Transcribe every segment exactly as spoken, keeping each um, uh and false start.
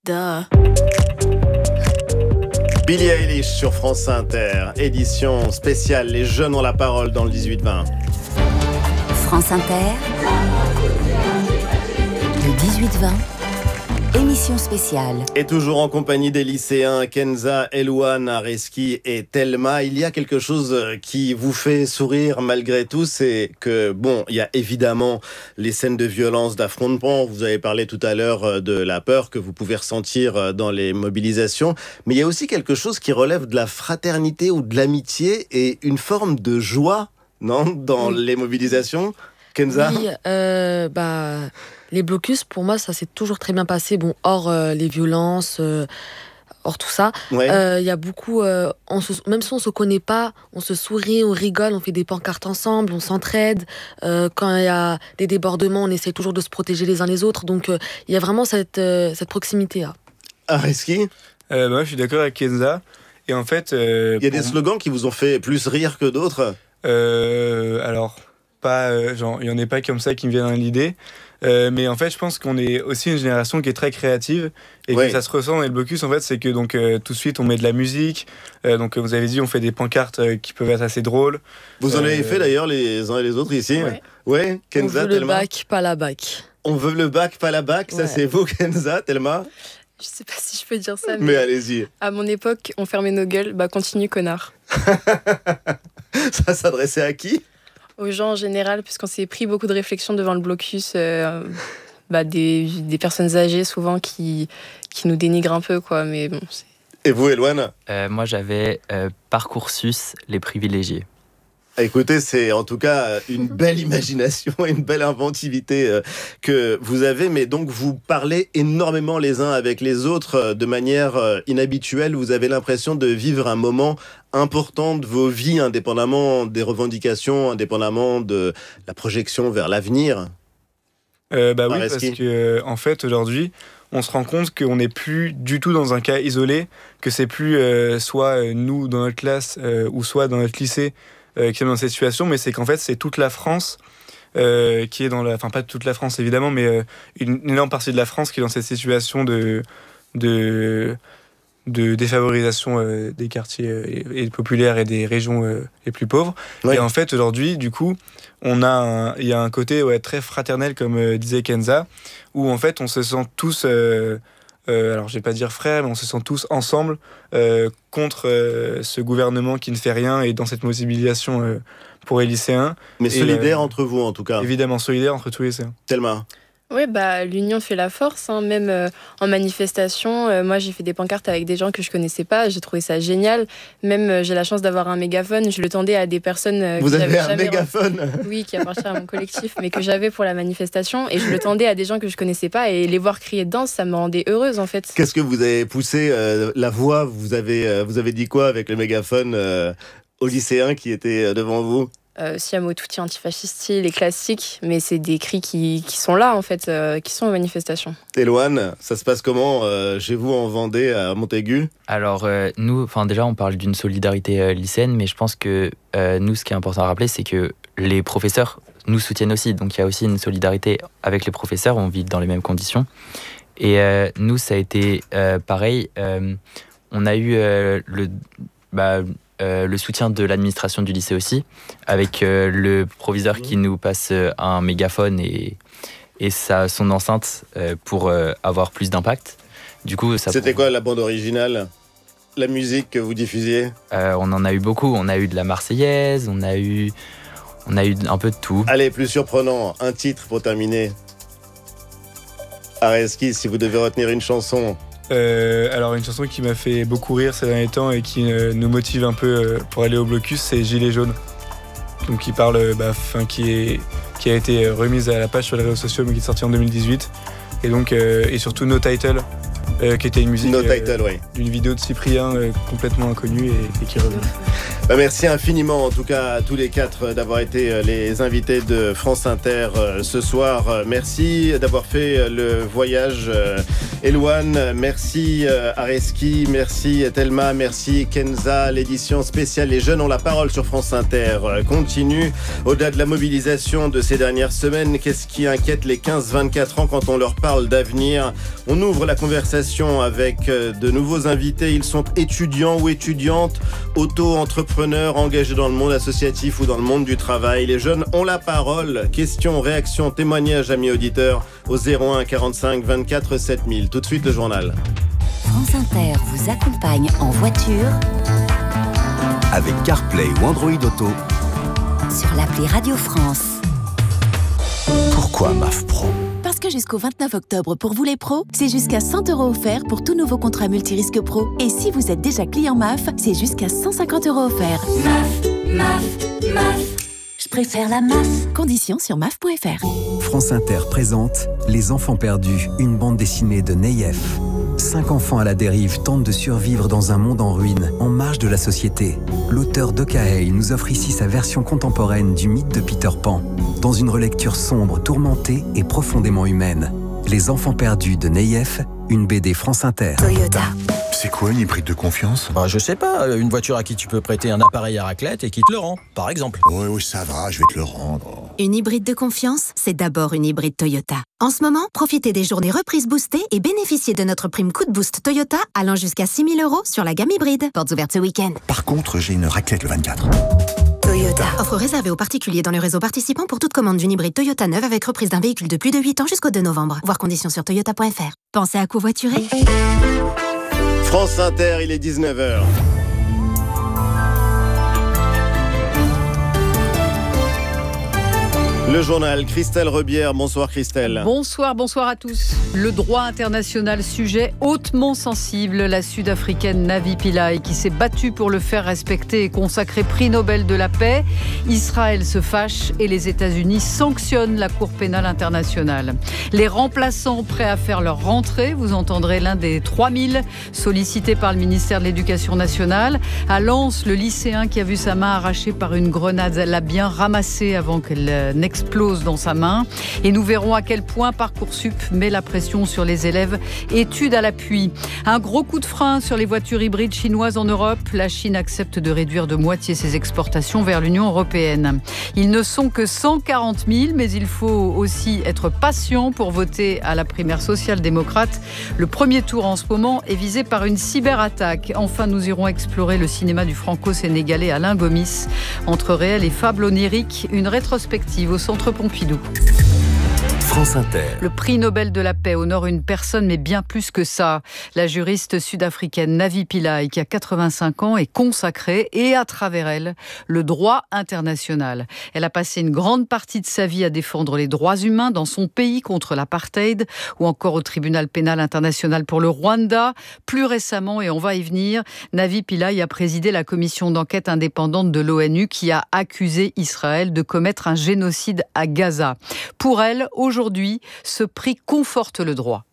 Duh. Billie Eilish sur France Inter, édition spéciale Les Jeunes ont la parole dans le dix-huit vingt. France Inter, le dix-huit vingt, émission spéciale. Et toujours en compagnie des lycéens Kenza, Elouane, Areski et Thelma. Il y a quelque chose qui vous fait sourire malgré tout, c'est que, bon, il y a évidemment les scènes de violence, d'affrontement. Vous avez parlé tout à l'heure de la peur que vous pouvez ressentir dans les mobilisations. Mais il y a aussi quelque chose qui relève de la fraternité ou de l'amitié et une forme de joie, non, dans oui. les mobilisations. Kenza ? Oui, euh, bah, les blocus, pour moi, ça s'est toujours très bien passé. Bon, hors euh, les violences, euh, hors tout ça. Il ouais. euh, y a beaucoup, euh, on se, même si on ne se connaît pas, on se sourit, on rigole, on fait des pancartes ensemble, on s'entraide. Euh, quand il y a des débordements, on essaie toujours de se protéger les uns les autres. Donc, il euh, y a vraiment cette, euh, cette proximité-là. Areski ? euh, bah, Je suis d'accord avec Kenza. Et en fait... Euh, il y a des slogans qui vous ont fait plus rire que d'autres ? euh, Alors... Pas, euh, genre, il n'y en a pas comme ça qui me viennent à l'idée. Euh, mais en fait, je pense qu'on est aussi une génération qui est très créative et oui. que ça se ressent dans les blocus. En fait, c'est que donc, euh, tout de suite, on met de la musique. Euh, donc, vous avez dit, on fait des pancartes euh, qui peuvent être assez drôles. Vous en avez euh... fait d'ailleurs les uns et les autres ici. Ouais. Ouais, Kenza, on veut Thelma. le bac, pas la bac. On veut le bac, pas la bac. Ouais. Ça, c'est vous, Kenza, Thelma. Je sais pas si je peux dire ça, mais, mais allez-y. À mon époque, on fermait nos gueules. Bah, continue, connard. Ça s'adressait à qui ? Aux gens en général, puisqu'on s'est pris beaucoup de réflexions devant le blocus, euh, bah des, des personnes âgées souvent qui, qui nous dénigrent un peu, quoi. Mais bon, c'est... Et vous, Elouane ? euh, Moi, j'avais euh, Parcoursus, les privilégiés. Écoutez, c'est en tout cas une belle imagination et une belle inventivité euh, que vous avez, mais donc vous parlez énormément les uns avec les autres euh, de manière euh, inhabituelle. Vous avez l'impression de vivre un moment important de vos vies, indépendamment des revendications, indépendamment de la projection vers l'avenir. Euh, bah oui, parce que en fait aujourd'hui, on se rend compte qu'on n'est plus du tout dans un cas isolé, que c'est plus euh, soit nous dans notre classe euh, ou soit dans notre lycée euh, qui sommes dans cette situation, mais c'est qu'en fait c'est toute la France euh, qui est dans la, enfin pas toute la France évidemment, mais euh, une, une énorme partie de la France qui est dans cette situation de de de défavorisation euh, des quartiers euh, et, et populaires et des régions euh, les plus pauvres. Ouais. Et en fait aujourd'hui, du coup, on a il y a un côté ouais, très fraternel comme euh, disait Kenza, où en fait on se sent tous euh, euh, alors je vais pas dire frères, mais on se sent tous ensemble euh, contre euh, ce gouvernement qui ne fait rien et dans cette mobilisation euh, pour les lycéens. Mais solidaires euh, entre vous en tout cas. Évidemment solidaires entre tous les lycéens. Thelma. Oui, bah, l'union fait la force, hein. Même euh, en manifestation. Euh, moi, j'ai fait des pancartes avec des gens que je connaissais pas. J'ai trouvé ça génial. Même, euh, j'ai la chance d'avoir un mégaphone. Je le tendais à des personnes euh, Vous que avez j'avais un jamais mégaphone re... Oui, qui appartient à mon collectif, mais que j'avais pour la manifestation. Et je le tendais à des gens que je connaissais pas. Et les voir crier dedans, ça me rendait heureuse, en fait. Qu'est-ce que vous avez poussé euh, la voix vous avez, euh, vous avez dit quoi avec le mégaphone euh, aux lycéens qui étaient devant vous ? Euh, Siamo Tutti, antifascisti, les classiques, mais c'est des cris qui, qui sont là en fait, euh, qui sont aux manifestations. Elouane, ça se passe comment euh, chez vous en Vendée, à Montaigu ? Alors euh, nous, enfin déjà on parle d'une solidarité euh, lycéenne, mais je pense que euh, nous ce qui est important à rappeler, c'est que les professeurs nous soutiennent aussi, donc il y a aussi une solidarité avec les professeurs, on vit dans les mêmes conditions. Et euh, nous ça a été euh, pareil, euh, on a eu euh, le... Bah, Euh, le soutien de l'administration du lycée aussi, avec euh, le proviseur qui nous passe euh, un mégaphone et, et sa, son enceinte euh, pour euh, avoir plus d'impact. Du coup, ça C'était pour... quoi la bande originale ? La musique que vous diffusiez ? euh, On en a eu beaucoup. On a eu de la Marseillaise, on a eu, on a eu un peu de tout. Allez, plus surprenant, un titre pour terminer. Areski, si vous devez retenir une chanson. Euh, alors une chanson qui m'a fait beaucoup rire ces derniers temps et qui euh, nous motive un peu euh, pour aller au blocus, c'est Gilets jaunes. Donc qui parle, bah, fin, qui, est, qui a été remise à la page sur les réseaux sociaux mais qui est sortie en deux mille dix-huit. Et donc euh, et surtout No Title, euh, qui était une musique No euh, Title, oui. d'une vidéo de Cyprien euh, complètement inconnue et, et qui revient. Bah merci infiniment en tout cas à tous les quatre d'avoir été les invités de France Inter ce soir. Merci d'avoir fait le voyage Elouane, merci Areski, merci Thelma, merci Kenza. L'édition spéciale Les Jeunes ont la parole sur France Inter continue. Au-delà de la mobilisation de ces dernières semaines, qu'est-ce qui inquiète les quinze vingt-quatre ans quand on leur parle d'avenir? On ouvre la conversation avec de nouveaux invités. Ils sont étudiants ou étudiantes, auto-entrepreneurs, engagés dans le monde associatif ou dans le monde du travail. Les jeunes ont la parole. Questions, réactions, témoignages, amis auditeurs, au zéro un quarante-cinq vingt-quatre sept mille. Tout de suite, le journal. France Inter vous accompagne en voiture avec CarPlay ou Android Auto sur l'appli Radio France. Pourquoi M A F Pro ? Parce que jusqu'au vingt-neuf octobre, pour vous les pros, c'est jusqu'à cent euros offerts pour tout nouveau contrat multirisque pro. Et si vous êtes déjà client M A F, c'est jusqu'à cent cinquante euros offerts. M A F, M A F, M A F. Je préfère la M A F. Conditions sur M A F point F R. France Inter présente Les Enfants Perdus, une bande dessinée de Neyef. Cinq enfants à la dérive tentent de survivre dans un monde en ruine, en marge de la société. L'auteur d'Okaei nous offre ici sa version contemporaine du mythe de Peter Pan, dans une relecture sombre, tourmentée et profondément humaine. Les Enfants Perdus de Neyef, une B D France Inter. Toyota. C'est quoi une hybride de confiance ? Bah, je sais pas, une voiture à qui tu peux prêter un appareil à raclette et qui te le rend, par exemple. Oui, oui, ça va, je vais te le rendre. Une hybride de confiance, c'est d'abord une hybride Toyota. En ce moment, profitez des journées reprises boostées et bénéficiez de notre prime coup de boost Toyota allant jusqu'à six mille euros sur la gamme hybride. Portes ouvertes ce week-end. Par contre, j'ai une raclette le vingt-quatre. Toyota. Offre réservée aux particuliers dans le réseau participant pour toute commande d'une hybride Toyota neuve avec reprise d'un véhicule de plus de huit ans jusqu'au deux novembre. Voir conditions sur toyota point F R. Pensez à covoiturer. France Inter, il est dix-neuf heures. Le journal, Christelle Rebière. Bonsoir Christelle. Bonsoir, bonsoir à tous. Le droit international, sujet hautement sensible. La Sud-Africaine Navi Pillay qui s'est battue pour le faire respecter et consacré prix Nobel de la paix. Israël se fâche et les États-Unis sanctionnent la Cour pénale internationale. Les remplaçants prêts à faire leur rentrée. Vous entendrez l'un des trois mille sollicités par le ministère de l'Éducation nationale. À Lens, le lycéen qui a vu sa main arrachée par une grenade l'a bien ramassée avant qu'elle n'explose explose dans sa main. Et nous verrons à quel point Parcoursup met la pression sur les élèves. Études à l'appui. Un gros coup de frein sur les voitures hybrides chinoises en Europe. La Chine accepte de réduire de moitié ses exportations vers l'Union européenne. Ils ne sont que cent quarante mille, mais il faut aussi être patient pour voter à la primaire social-démocrate. Le premier tour en ce moment est visé par une cyberattaque. Enfin, nous irons explorer le cinéma du franco-sénégalais Alain Gomis. Entre réel et fable onirique, une rétrospective au Centre Pompidou. France Inter. Le prix Nobel de la paix honore une personne, mais bien plus que ça. La juriste sud-africaine Navi Pillay, qui a quatre-vingt-cinq ans, est consacrée, et à travers elle, le droit international. Elle a passé une grande partie de sa vie à défendre les droits humains dans son pays contre l'apartheid, ou encore au tribunal pénal international pour le Rwanda. Plus récemment, et on va y venir, Navi Pillay a présidé la commission d'enquête indépendante de l'ONU qui a accusé Israël de commettre un génocide à Gaza. Pour elle, aujourd'hui, Aujourd'hui, ce prix conforte le droit.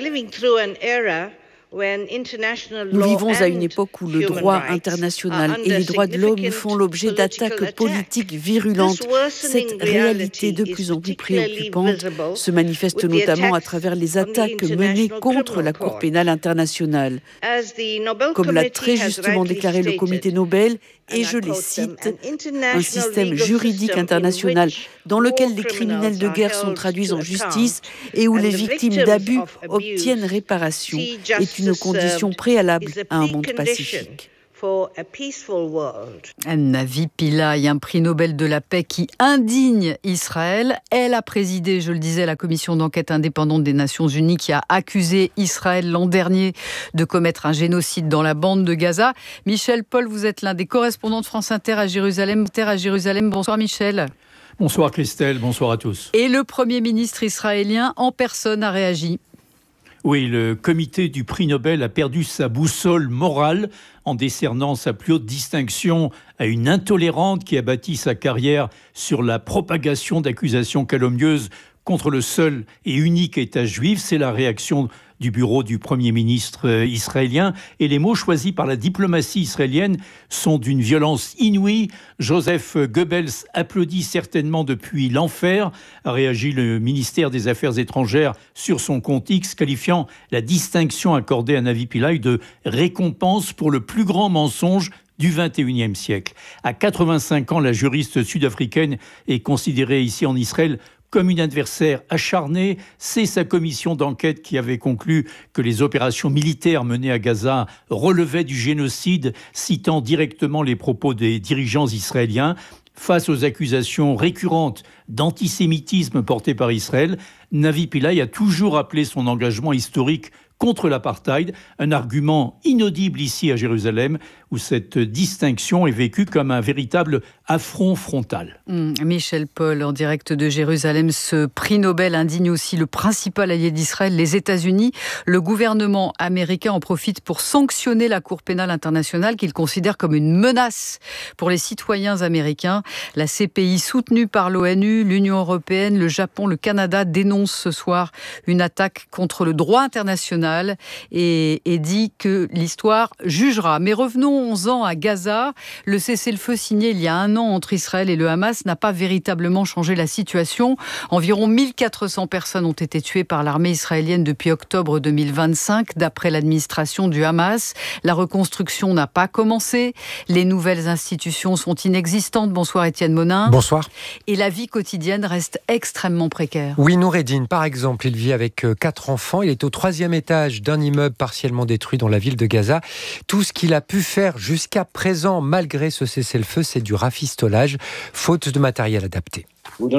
Nous vivons à une époque où le droit international et les droits de l'homme font l'objet d'attaques politiques virulentes. Cette réalité de plus en plus préoccupante se manifeste notamment à travers les attaques menées contre la Cour pénale internationale. Comme l'a très justement déclaré le comité Nobel, et je les cite, « Un système juridique international dans lequel les criminels de guerre sont traduits en justice et où les victimes d'abus obtiennent réparation est une condition préalable à un monde pacifique. » Navi Pillay, un prix Nobel de la paix qui indigne Israël. Elle a présidé, je le disais, la commission d'enquête indépendante des Nations Unies qui a accusé Israël l'an dernier de commettre un génocide dans la bande de Gaza. Michel Paul, vous êtes l'un des correspondants de France Inter à Jérusalem. Terre à Jérusalem. Bonsoir Michel. Bonsoir Christelle, bonsoir à tous. Et le Premier ministre israélien en personne a réagi. Oui, le comité du prix Nobel a perdu sa boussole morale en décernant sa plus haute distinction à une intolérante qui a bâti sa carrière sur la propagation d'accusations calomnieuses contre le seul et unique État juif. C'est la réaction du bureau du Premier ministre israélien. Et les mots choisis par la diplomatie israélienne sont d'une violence inouïe. Joseph Goebbels applaudit certainement depuis l'enfer, a réagi le ministère des Affaires étrangères sur son compte X, qualifiant la distinction accordée à Navi Pillay de récompense pour le plus grand mensonge du vingt et unième siècle. À quatre-vingt-cinq ans, la juriste sud-africaine est considérée ici en Israël comme une adversaire acharnée. C'est sa commission d'enquête qui avait conclu que les opérations militaires menées à Gaza relevaient du génocide, citant directement les propos des dirigeants israéliens. Face aux accusations récurrentes d'antisémitisme portées par Israël, Navi Pillay a toujours appelé son engagement historique contre l'apartheid, un argument inaudible ici à Jérusalem, où cette distinction est vécue comme un véritable affront frontal. Mmh, Michel Paul, en direct de Jérusalem. Ce prix Nobel indigne aussi le principal allié d'Israël, les États-Unis. Le gouvernement américain en profite pour sanctionner la Cour pénale internationale qu'il considère comme une menace pour les citoyens américains. La C P I soutenue par l'ONU, l'Union européenne, le Japon, le Canada dénoncent ce soir une attaque contre le droit international et, et dit que l'histoire jugera. Mais revenons-en à Gaza. Le cessez-le-feu signé il y a un an entre Israël et le Hamas n'a pas véritablement changé la situation. Environ mille quatre cents personnes ont été tuées par l'armée israélienne depuis octobre deux mille vingt-cinq, d'après l'administration du Hamas. La reconstruction n'a pas commencé. Les nouvelles institutions sont inexistantes. Bonsoir Étienne Monin. Bonsoir. Et la vie quotidienne reste extrêmement précaire. Oui, Noureddine, par exemple, il vit avec quatre enfants. Il est au troisième étage d'un immeuble partiellement détruit dans la ville de Gaza. Tout ce qu'il a pu faire jusqu'à présent, malgré ce cessez-le-feu, c'est du rafistolage, faute de matériel adapté. On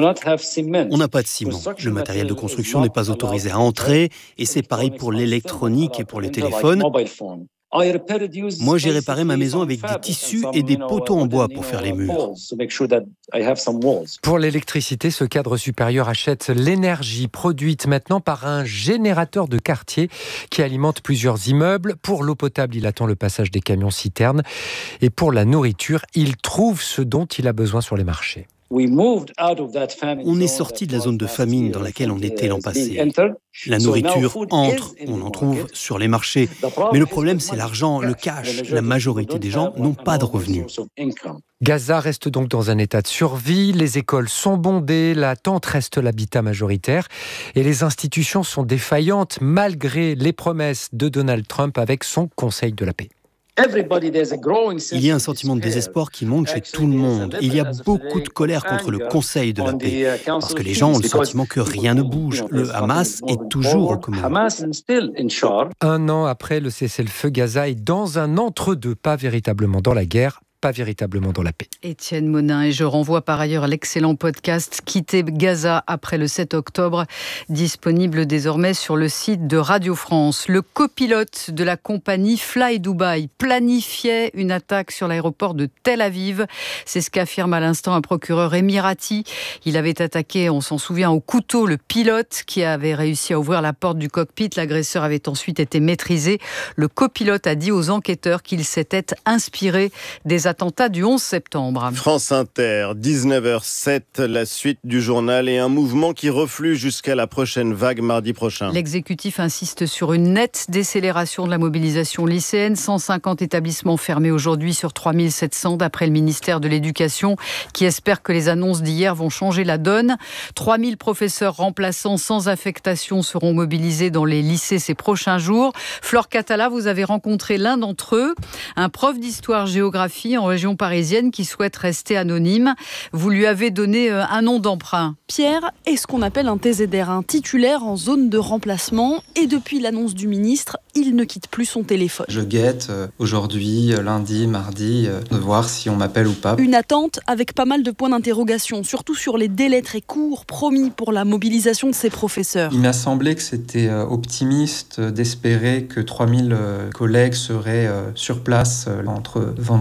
n'a pas de ciment. Le matériel de construction n'est pas autorisé à entrer et c'est pareil pour l'électronique et pour les téléphones. Moi, j'ai réparé ma maison avec des tissus et des poteaux en bois pour faire les murs. Pour l'électricité, ce cadre supérieur achète l'énergie produite maintenant par un générateur de quartier qui alimente plusieurs immeubles. Pour l'eau potable, il attend le passage des camions-citernes. Et pour la nourriture, il trouve ce dont il a besoin sur les marchés. On est sorti de la zone de famine dans laquelle on était l'an passé. La nourriture entre, on en trouve sur les marchés. Mais le problème, c'est l'argent, le cash. La majorité des gens n'ont pas de revenus. Gaza reste donc dans un état de survie. Les écoles sont bondées, la tente reste l'habitat majoritaire. Et les institutions sont défaillantes malgré les promesses de Donald Trump avec son Conseil de la paix. Il y a un sentiment de désespoir qui monte chez tout le monde. Il y a beaucoup de colère contre le Conseil de la paix, parce que les gens ont le sentiment que rien ne bouge. Le Hamas est toujours aux commandes. Un an après le cessez-le-feu, Gaza est dans un entre-deux, pas véritablement dans la guerre, pas véritablement dans la paix. Étienne Monin, et je renvoie par ailleurs à l'excellent podcast Quitter Gaza après le sept octobre, disponible désormais sur le site de Radio France. Le copilote de la compagnie Fly Dubai planifiait une attaque sur l'aéroport de Tel Aviv. C'est ce qu'affirme à l'instant un procureur émirati. Il avait attaqué, on s'en souvient, au couteau le pilote qui avait réussi à ouvrir la porte du cockpit. L'agresseur avait ensuite été maîtrisé. Le copilote a dit aux enquêteurs qu'il s'était inspiré des attentat du onze septembre. France Inter, dix-neuf heures sept, la suite du journal et un mouvement qui reflue jusqu'à la prochaine vague mardi prochain. L'exécutif insiste sur une nette décélération de la mobilisation lycéenne. cent cinquante établissements fermés aujourd'hui sur trois mille sept cents d'après le ministère de l'Éducation qui espère que les annonces d'hier vont changer la donne. trois mille professeurs remplaçants sans affectation seront mobilisés dans les lycées ces prochains jours. Flore Catala, vous avez rencontré l'un d'entre eux, un prof d'histoire-géographie en région parisienne qui souhaite rester anonyme. Vous lui avez donné un nom d'emprunt. Pierre est ce qu'on appelle un T Z R, un titulaire en zone de remplacement. Et depuis l'annonce du ministre, il ne quitte plus son téléphone. Je guette euh, aujourd'hui, euh, lundi, mardi, euh, de voir si on m'appelle ou pas. Une attente avec pas mal de points d'interrogation, surtout sur les délais très courts promis pour la mobilisation de ses professeurs. Il m'a semblé que c'était euh, optimiste d'espérer que trois mille euh, collègues seraient euh, sur place euh, entre vendredi et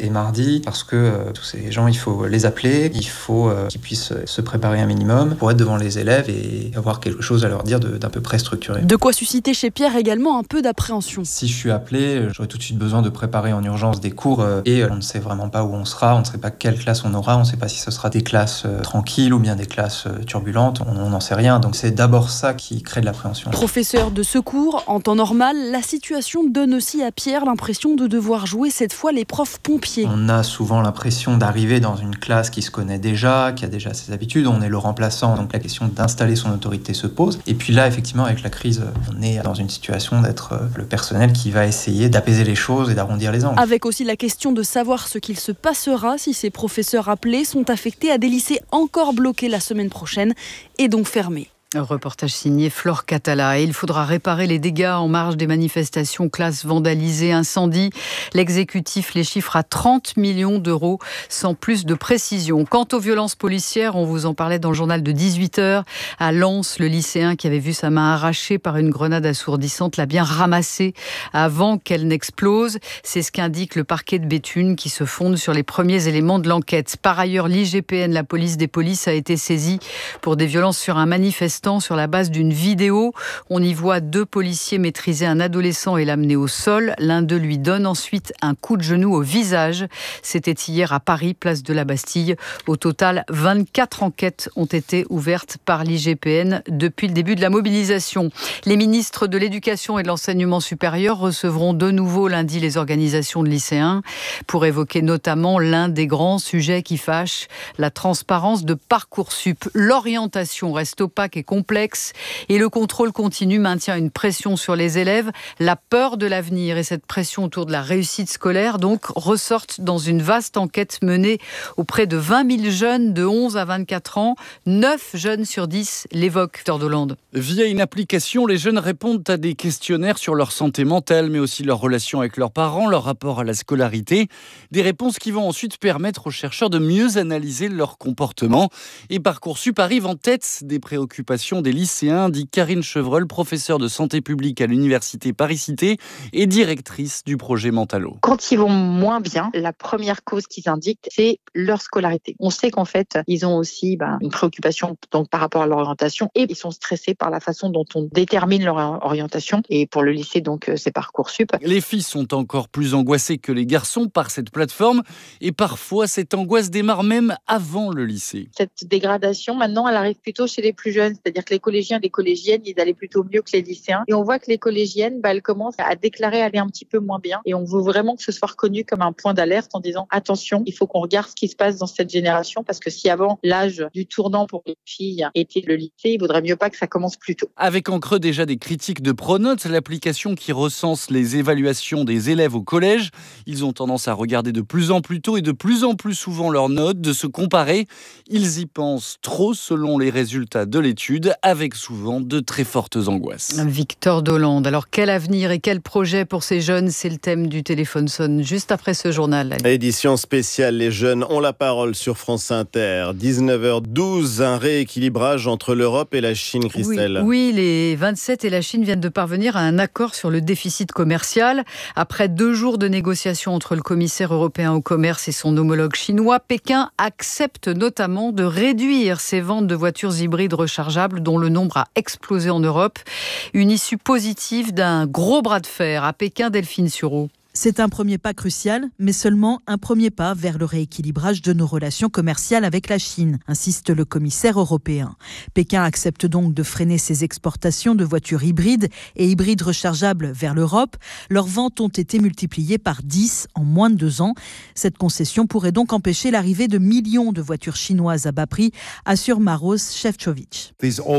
et mardi, parce que euh, tous ces gens, il faut les appeler, il faut euh, qu'ils puissent se préparer un minimum pour être devant les élèves et avoir quelque chose à leur dire de, d'à peu près structuré. De quoi susciter chez Pierre également un peu d'appréhension. Si je suis appelé, j'aurai tout de suite besoin de préparer en urgence des cours euh, et on ne sait vraiment pas où on sera, on ne sait pas quelle classe on aura, on ne sait pas si ce sera des classes euh, tranquilles ou bien des classes euh, turbulentes, on n'en sait rien. Donc c'est d'abord ça qui crée de l'appréhension. Professeur de secours, en temps normal, la situation donne aussi à Pierre l'impression de devoir jouer cette fois les profs pompiers. On a souvent l'impression d'arriver dans une classe qui se connaît déjà, qui a déjà ses habitudes, on est le remplaçant, donc la question d'installer son autorité se pose. Et puis là, effectivement, avec la crise, on est dans une situation d'être le personnel qui va essayer d'apaiser les choses et d'arrondir les angles. Avec aussi la question de savoir ce qu'il se passera si ces professeurs appelés sont affectés à des lycées encore bloqués la semaine prochaine et donc fermés. Un reportage signé Flore Catala. Et il faudra réparer les dégâts en marge des manifestations, classes vandalisées, incendies. L'exécutif les chiffre à trente millions d'euros, sans plus de précision. Quant aux violences policières, on vous en parlait dans le journal de dix-huit heures. À Lens, le lycéen qui avait vu sa main arrachée par une grenade assourdissante l'a bien ramassée avant qu'elle n'explose. C'est ce qu'indique le parquet de Béthune qui se fonde sur les premiers éléments de l'enquête. Par ailleurs, l'I G P N, la police des polices, a été saisie pour des violences sur un manifestant sur la base d'une vidéo. On y voit deux policiers maîtriser un adolescent et l'amener au sol. L'un d'eux lui donne ensuite un coup de genou au visage. C'était hier à Paris, place de la Bastille. Au total, vingt-quatre enquêtes ont été ouvertes par l'I G P N depuis le début de la mobilisation. Les ministres de l'Éducation et de l'Enseignement supérieur recevront de nouveau lundi les organisations de lycéens pour évoquer notamment l'un des grands sujets qui fâchent, la transparence de Parcoursup. L'orientation reste opaque et complexe et le contrôle continu maintient une pression sur les élèves. La peur de l'avenir et cette pression autour de la réussite scolaire donc ressortent dans une vaste enquête menée auprès de vingt mille jeunes de onze à vingt-quatre ans. neuf jeunes sur dix l'évoquent, Victor Dolande. Via une application, les jeunes répondent à des questionnaires sur leur santé mentale, mais aussi leur relation avec leurs parents, leur rapport à la scolarité. Des réponses qui vont ensuite permettre aux chercheurs de mieux analyser leur comportement. Et Parcoursup arrive en tête des préoccupations des lycéens, dit Karine Chevreul, professeure de santé publique à l'université Paris-Cité et directrice du projet Mentalo. Quand ils vont moins bien, la première cause qu'ils indiquent, c'est leur scolarité. On sait qu'en fait, ils ont aussi ben, une préoccupation donc, par rapport à leur orientation et ils sont stressés par la façon dont on détermine leur orientation. Et pour le lycée, donc, c'est Parcoursup. Les filles sont encore plus angoissées que les garçons par cette plateforme et parfois cette angoisse démarre même avant le lycée. Cette dégradation, maintenant, elle arrive plutôt chez les plus jeunes. C'est-à-dire que les collégiens et les collégiennes, ils allaient plutôt mieux que les lycéens. Et on voit que les collégiennes, bah, elles commencent à déclarer aller un petit peu moins bien. Et on veut vraiment que ce soit reconnu comme un point d'alerte en disant attention, il faut qu'on regarde ce qui se passe dans cette génération parce que si avant l'âge du tournant pour les filles était le lycée, il vaudrait mieux pas que ça commence plus tôt. Avec en creux déjà des critiques de Pronote, l'application qui recense les évaluations des élèves au collège. Ils ont tendance à regarder de plus en plus tôt et de plus en plus souvent leurs notes, de se comparer. Ils y pensent trop selon les résultats de l'étude, avec souvent de très fortes angoisses. Victor Dolande. Alors quel avenir et quel projet pour ces jeunes? C'est le thème du Téléphone sonne juste après ce journal. Édition spéciale, les jeunes ont la parole sur France Inter. dix-neuf heures douze, un rééquilibrage entre l'Europe et la Chine, Christelle. Oui, oui, les vingt-sept et la Chine viennent de parvenir à un accord sur le déficit commercial. Après deux jours de négociations entre le commissaire européen au commerce et son homologue chinois, Pékin accepte notamment de réduire ses ventes de voitures hybrides rechargeables dont le nombre a explosé en Europe. Une issue positive d'un gros bras de fer à Pékin, Delphine Sureau. C'est un premier pas crucial, mais seulement un premier pas vers le rééquilibrage de nos relations commerciales avec la Chine, insiste le commissaire européen. Pékin accepte donc de freiner ses exportations de voitures hybrides et hybrides rechargeables vers l'Europe. Leurs ventes ont été multipliées par dix en moins de deux ans. Cette concession pourrait donc empêcher l'arrivée de millions de voitures chinoises à bas prix, assure Maros Šefčovič.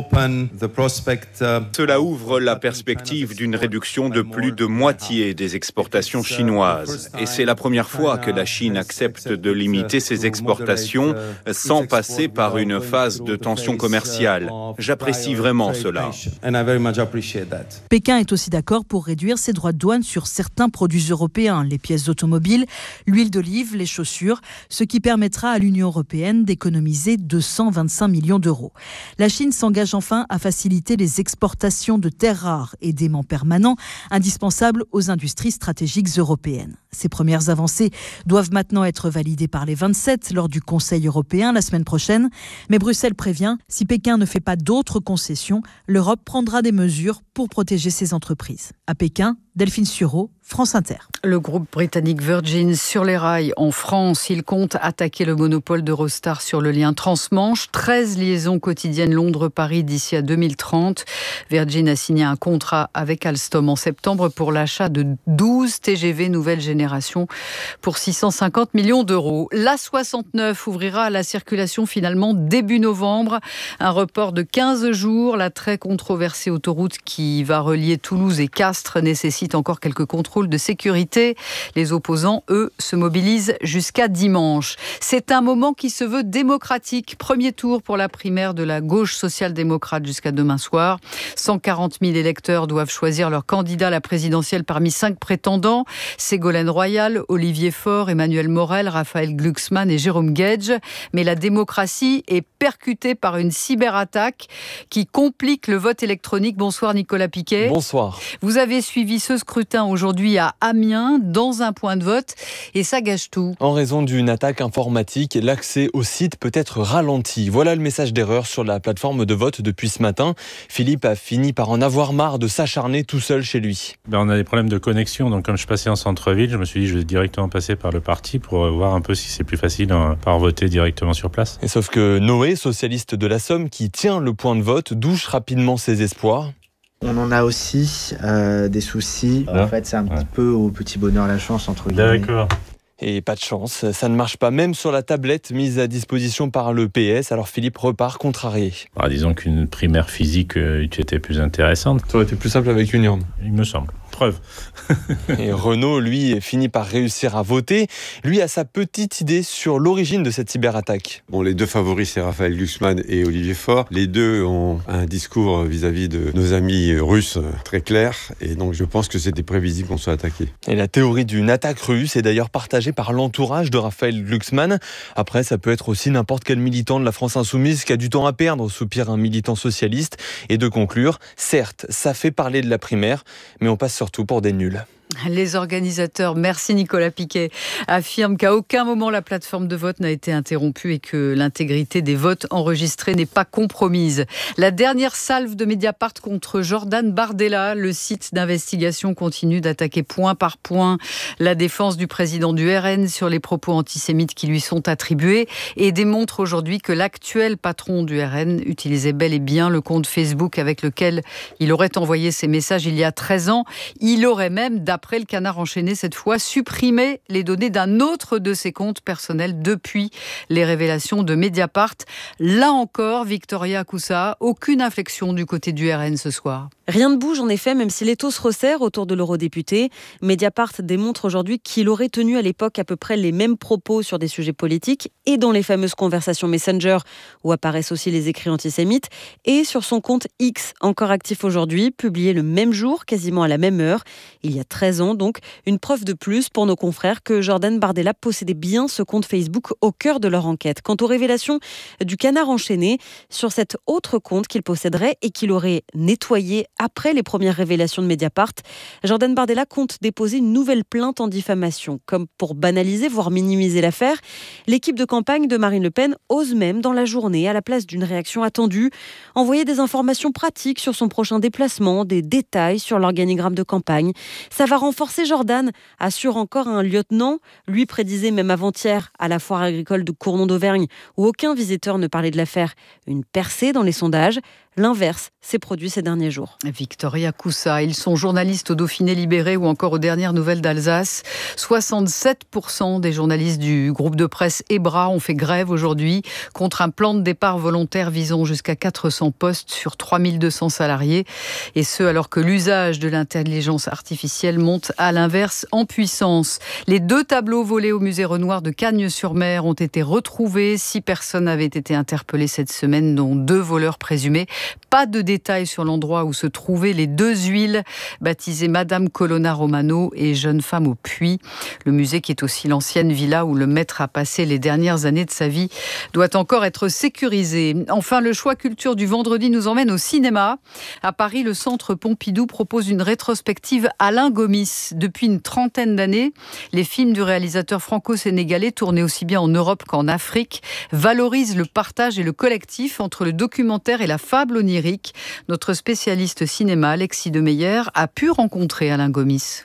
Cela ouvre la perspective d'une réduction de plus de moitié des exportations chinoise. Et c'est la première fois que la Chine accepte de limiter ses exportations sans passer par une phase de tension commerciale. J'apprécie vraiment cela. Pékin est aussi d'accord pour réduire ses droits de douane sur certains produits européens, les pièces automobiles, l'huile d'olive, les chaussures, ce qui permettra à l'Union européenne d'économiser deux cent vingt-cinq millions d'euros. La Chine s'engage enfin à faciliter les exportations de terres rares et d'aimants permanents indispensables aux industries stratégiques européennes. Ces premières avancées doivent maintenant être validées par les vingt-sept lors du Conseil européen la semaine prochaine. Mais Bruxelles prévient, si Pékin ne fait pas d'autres concessions, l'Europe prendra des mesures pour protéger ses entreprises. À Pékin, Delphine Sureau, France Inter. Le groupe britannique Virgin sur les rails en France. Il compte attaquer le monopole d'Eurostar sur le lien transmanche. treize liaisons quotidiennes Londres-Paris d'ici à deux mille trente. Virgin a signé un contrat avec Alstom en septembre pour l'achat de douze T G V nouvelle génération pour six cent cinquante millions d'euros. L'A soixante-neuf ouvrira à la circulation finalement début novembre. Un report de quinze jours. La très controversée autoroute qui va relier Toulouse et Castres nécessite encore quelques contrôles de sécurité. Les opposants, eux, se mobilisent jusqu'à dimanche. C'est un moment qui se veut démocratique. Premier tour pour la primaire de la gauche social-démocrate jusqu'à demain soir. cent quarante mille électeurs doivent choisir leur candidat à la présidentielle parmi cinq prétendants. Ségolène Royal, Olivier Faure, Emmanuel Morel, Raphaël Glucksmann et Jérôme Guedj. Mais la démocratie est percutée par une cyberattaque qui complique le vote électronique. Bonsoir Nicolas Piquet. Bonsoir. Vous avez suivi ce scrutin aujourd'hui à Amiens, dans un point de vote, et ça gâche tout. En raison d'une attaque informatique, l'accès au site peut être ralenti. Voilà le message d'erreur sur la plateforme de vote depuis ce matin. Philippe a fini par en avoir marre de s'acharner tout seul chez lui. Ben on a des problèmes de connexion, donc comme je passais en centre-ville, je me suis dit je vais directement passer par le parti pour voir un peu si c'est plus facile hein, par voter directement sur place. Et sauf que Noé, socialiste de la Somme, qui tient le point de vote, douche rapidement ses espoirs. On en a aussi euh, des soucis. Ah, en fait, c'est un ouais. petit peu au petit bonheur la chance, entre guillemets. D'accord. Et pas de chance, ça ne marche pas même sur la tablette mise à disposition par le P S. Alors Philippe repart contrarié. Ah, disons qu'une primaire physique euh, était plus intéressante. Ça aurait été plus simple avec une urne. Il me semble. Preuve. Et Renaud, lui, finit par réussir à voter. Lui a sa petite idée sur l'origine de cette cyberattaque. Bon, les deux favoris, c'est Raphaël Glucksmann et Olivier Faure. Les deux ont un discours vis-à-vis de nos amis russes très clair. Et donc, je pense que c'était prévisible qu'on soit attaqué. Et la théorie d'une attaque russe est d'ailleurs partagée par l'entourage de Raphaël Glucksmann. Après, ça peut être aussi n'importe quel militant de la France insoumise qui a du temps à perdre, soupire un militant socialiste. Et de conclure, certes, ça fait parler de la primaire, mais on passe surtout pour des nuls. Les organisateurs, merci Nicolas Piquet, affirment qu'à aucun moment la plateforme de vote n'a été interrompue et que l'intégrité des votes enregistrés n'est pas compromise. La dernière salve de Mediapart contre Jordan Bardella, le site d'investigation continue d'attaquer point par point la défense du président du R N sur les propos antisémites qui lui sont attribués et démontre aujourd'hui que l'actuel patron du R N utilisait bel et bien le compte Facebook avec lequel il aurait envoyé ses messages il y a treize ans. Il aurait même, d'après le Canard enchaîné, cette fois, supprimé les données d'un autre de ses comptes personnels depuis les révélations de Mediapart. Là encore, Victoria Coussa, aucune inflexion du côté du R N ce soir. Rien ne bouge en effet, même si l'étau se resserre autour de l'eurodéputé. Mediapart démontre aujourd'hui qu'il aurait tenu à l'époque à peu près les mêmes propos sur des sujets politiques et dans les fameuses conversations Messenger où apparaissent aussi les écrits antisémites et sur son compte X, encore actif aujourd'hui, publié le même jour, quasiment à la même heure, il y a treize ans donc, une preuve de plus pour nos confrères que Jordan Bardella possédait bien ce compte Facebook au cœur de leur enquête. Quant aux révélations du Canard enchaîné sur cet autre compte qu'il posséderait et qu'il aurait nettoyé après les premières révélations de Mediapart, Jordan Bardella compte déposer une nouvelle plainte en diffamation. Comme pour banaliser, voire minimiser l'affaire, l'équipe de campagne de Marine Le Pen ose même, dans la journée, à la place d'une réaction attendue, envoyer des informations pratiques sur son prochain déplacement, des détails sur l'organigramme de campagne. Ça va renforcer Jordan, assure encore un lieutenant. Lui prédisait même avant-hier à la foire agricole de Cournon d'Auvergne, où aucun visiteur ne parlait de l'affaire, une percée dans les sondages. L'inverse s'est produit ces derniers jours. Victoria Coussa, ils sont journalistes au Dauphiné Libéré ou encore aux dernières nouvelles d'Alsace. soixante-sept pour cent des journalistes du groupe de presse EBRA ont fait grève aujourd'hui contre un plan de départ volontaire visant jusqu'à quatre cents postes sur trois mille deux cents salariés. Et ce, alors que l'usage de l'intelligence artificielle monte à l'inverse en puissance. Les deux tableaux volés au musée Renoir de Cagnes-sur-Mer ont été retrouvés. Six personnes avaient été interpellées cette semaine, dont deux voleurs présumés. Pas de détails sur l'endroit où se trouvaient les deux huiles, baptisées Madame Colonna Romano et Jeune femme au puits. Le musée, qui est aussi l'ancienne villa où le maître a passé les dernières années de sa vie, doit encore être sécurisé. Enfin, le choix culture du vendredi nous emmène au cinéma. À Paris, le Centre Pompidou propose une rétrospective Alain Gomis. Depuis une trentaine d'années, les films du réalisateur franco-sénégalais, tournés aussi bien en Europe qu'en Afrique, valorisent le partage et le collectif entre le documentaire et la fable onirique. Notre spécialiste cinéma, Alexis Demeyer, a pu rencontrer Alain Gomis.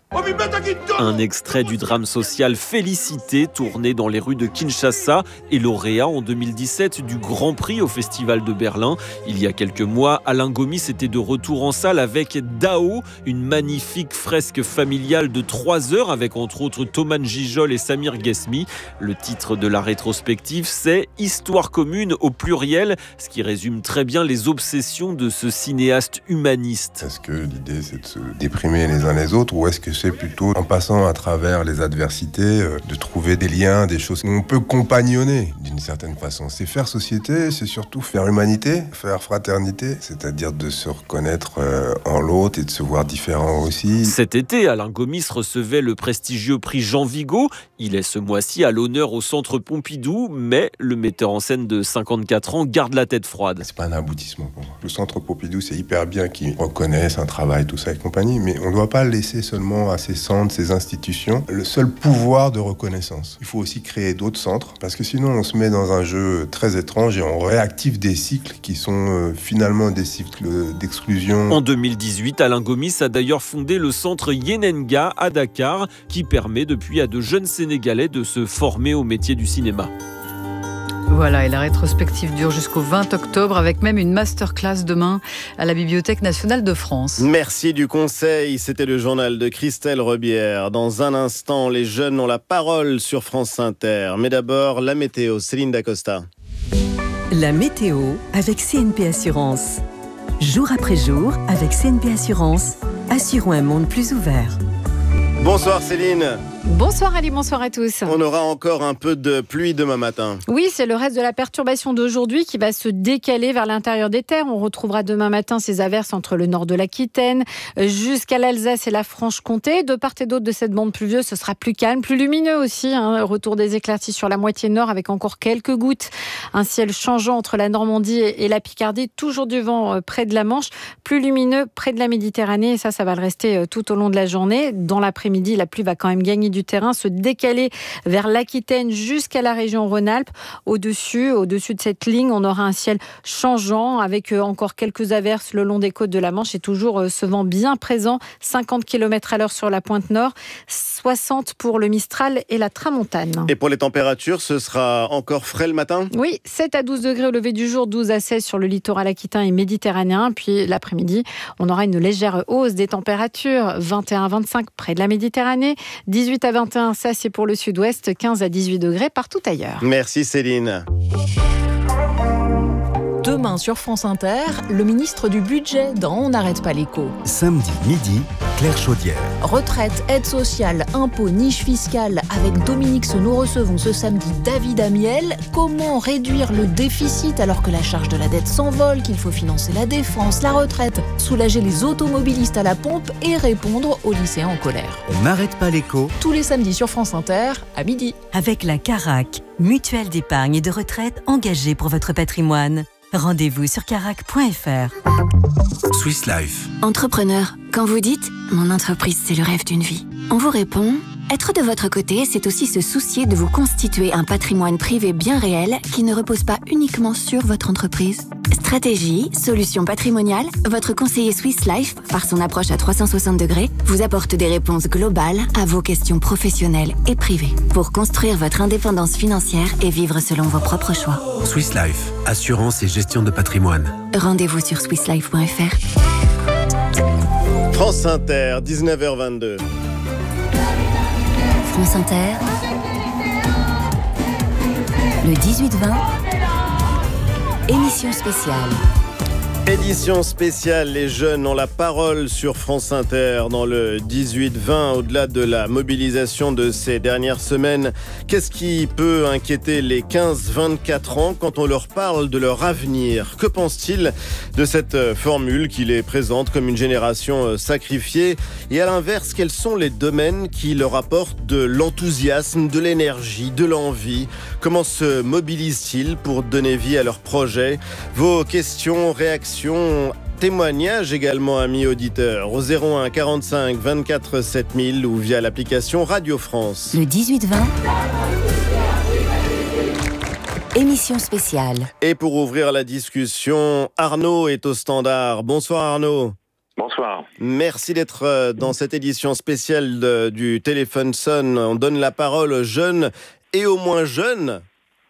Un extrait du drame social Félicité, tourné dans les rues de Kinshasa et lauréat en deux mille dix-sept du Grand Prix au Festival de Berlin. Il y a quelques mois, Alain Gomis était de retour en salle avec Dao, une magnifique fresque familiale de trois heures avec entre autres Thomas Gijol et Samir Ghesmi. Le titre de la rétrospective, c'est « Histoire commune » au pluriel, ce qui résume très bien les obsessions de ce cinéaste humaniste. Est-ce que l'idée c'est de se déprimer les uns les autres ou est-ce que c'est plutôt en passant à travers les adversités euh, de trouver des liens, des choses où on peut compagnonner d'une certaine façon. C'est faire société, c'est surtout faire humanité, faire fraternité, c'est-à-dire de se reconnaître euh, en l'autre et de se voir différent aussi. Cet été, Alain Gomis recevait le prestigieux prix Jean Vigo. Il est ce mois-ci à l'honneur au Centre Pompidou, mais le metteur en scène de cinquante-quatre ans garde la tête froide. C'est pas un aboutissement pour moi. Le Centre Pompidou, c'est hyper bien qu'ils reconnaissent un travail, tout ça et compagnie, mais on ne doit pas laisser seulement à ces centres, ces institutions, le seul pouvoir de reconnaissance. Il faut aussi créer d'autres centres, parce que sinon on se met dans un jeu très étrange et on réactive des cycles qui sont euh, finalement des cycles d'exclusion. En deux mille dix-huit, Alain Gomis a d'ailleurs fondé le centre Yenenga à Dakar, qui permet depuis à de jeunes Sénégalais de se former au métier du cinéma. Voilà, et la rétrospective dure jusqu'au vingt octobre, avec même une masterclass demain à la Bibliothèque nationale de France. Merci du conseil, c'était le journal de Christelle Rebière. Dans un instant, les jeunes ont la parole sur France Inter. Mais d'abord, la météo, Céline Dacosta. La météo avec C N P Assurance. Jour après jour, avec C N P Assurance, assurons un monde plus ouvert. Bonsoir Céline. Bonsoir Ali, bonsoir à tous. On aura encore un peu de pluie demain matin. Oui, c'est le reste de la perturbation d'aujourd'hui qui va se décaler vers l'intérieur des terres. On retrouvera demain matin ces averses entre le nord de l'Aquitaine jusqu'à l'Alsace et la Franche-Comté. De part et d'autre de cette bande pluvieuse, ce sera plus calme, plus lumineux aussi. Hein. Retour des éclaircies sur la moitié nord avec encore quelques gouttes. Un ciel changeant entre la Normandie et la Picardie. Toujours du vent près de la Manche. Plus lumineux près de la Méditerranée. Et ça, ça va le rester tout au long de la journée. Dans l'après-midi, la pluie va quand même gagner du terrain, se décaler vers l'Aquitaine jusqu'à la région Rhône-Alpes. Au-dessus, au-dessus de cette ligne, on aura un ciel changeant avec encore quelques averses le long des côtes de la Manche et toujours ce vent bien présent, cinquante kilomètres à l'heure sur la pointe nord, soixante pour le Mistral et la Tramontane. Et pour les températures, ce sera encore frais le matin ? Oui, sept à douze degrés au lever du jour, douze à seize sur le littoral aquitain et méditerranéen. Puis l'après-midi, on aura une légère hausse des températures, vingt et un à vingt-cinq près de la Méditerranée, dix-huit à vingt et un, ça c'est pour le sud-ouest, quinze à dix-huit degrés partout ailleurs. Merci Céline. Demain sur France Inter, le ministre du Budget dans On n'arrête pas l'écho. Samedi midi, Claire Chaudière. Retraite, aide sociale, impôts, niche fiscale. Avec Dominique Ce, nous recevons ce samedi David Amiel. Comment réduire le déficit alors que la charge de la dette s'envole, qu'il faut financer la défense, la retraite, soulager les automobilistes à la pompe et répondre aux lycéens en colère. On n'arrête pas l'écho. Tous les samedis sur France Inter, à midi. Avec la Carac, mutuelle d'épargne et de retraite engagée pour votre patrimoine. Rendez-vous sur carac point f r. Swiss Life. Entrepreneur, quand vous dites « Mon entreprise, c'est le rêve d'une vie », on vous répond « Être de votre côté, c'est aussi se soucier de vous constituer un patrimoine privé bien réel qui ne repose pas uniquement sur votre entreprise. » Stratégie, solutions patrimoniales, votre conseiller Swiss Life, par son approche à trois cent soixante degrés, vous apporte des réponses globales à vos questions professionnelles et privées pour construire votre indépendance financière et vivre selon vos propres choix. Swiss Life, assurance et gestion de patrimoine. Rendez-vous sur swiss life point f r. France Inter, dix-neuf heures vingt-deux. France Inter, le dix-huit vingt, émission spéciale. Édition spéciale, les jeunes ont la parole sur France Inter dans le dix-huit vingt. Au-delà de la mobilisation de ces dernières semaines, qu'est-ce qui peut inquiéter les quinze vingt-quatre ans quand on leur parle de leur avenir? Que pensent-ils de cette formule qui les présente comme une génération sacrifiée? Et à l'inverse, quels sont les domaines qui leur apportent de l'enthousiasme, de l'énergie, de l'envie? Comment se mobilisent-ils pour donner vie à leurs projets? Vos questions, réactions, témoignages également, amis auditeurs, au zéro un quarante-cinq vingt-quatre sept mille ou via l'application Radio France. Le dix-huit vingt. Émission spéciale. Et pour ouvrir la discussion, Arnaud est au standard. Bonsoir Arnaud. Bonsoir. Merci d'être dans cette édition spéciale de, du Téléphone sonne. On donne la parole aux jeunes et aux moins jeunes.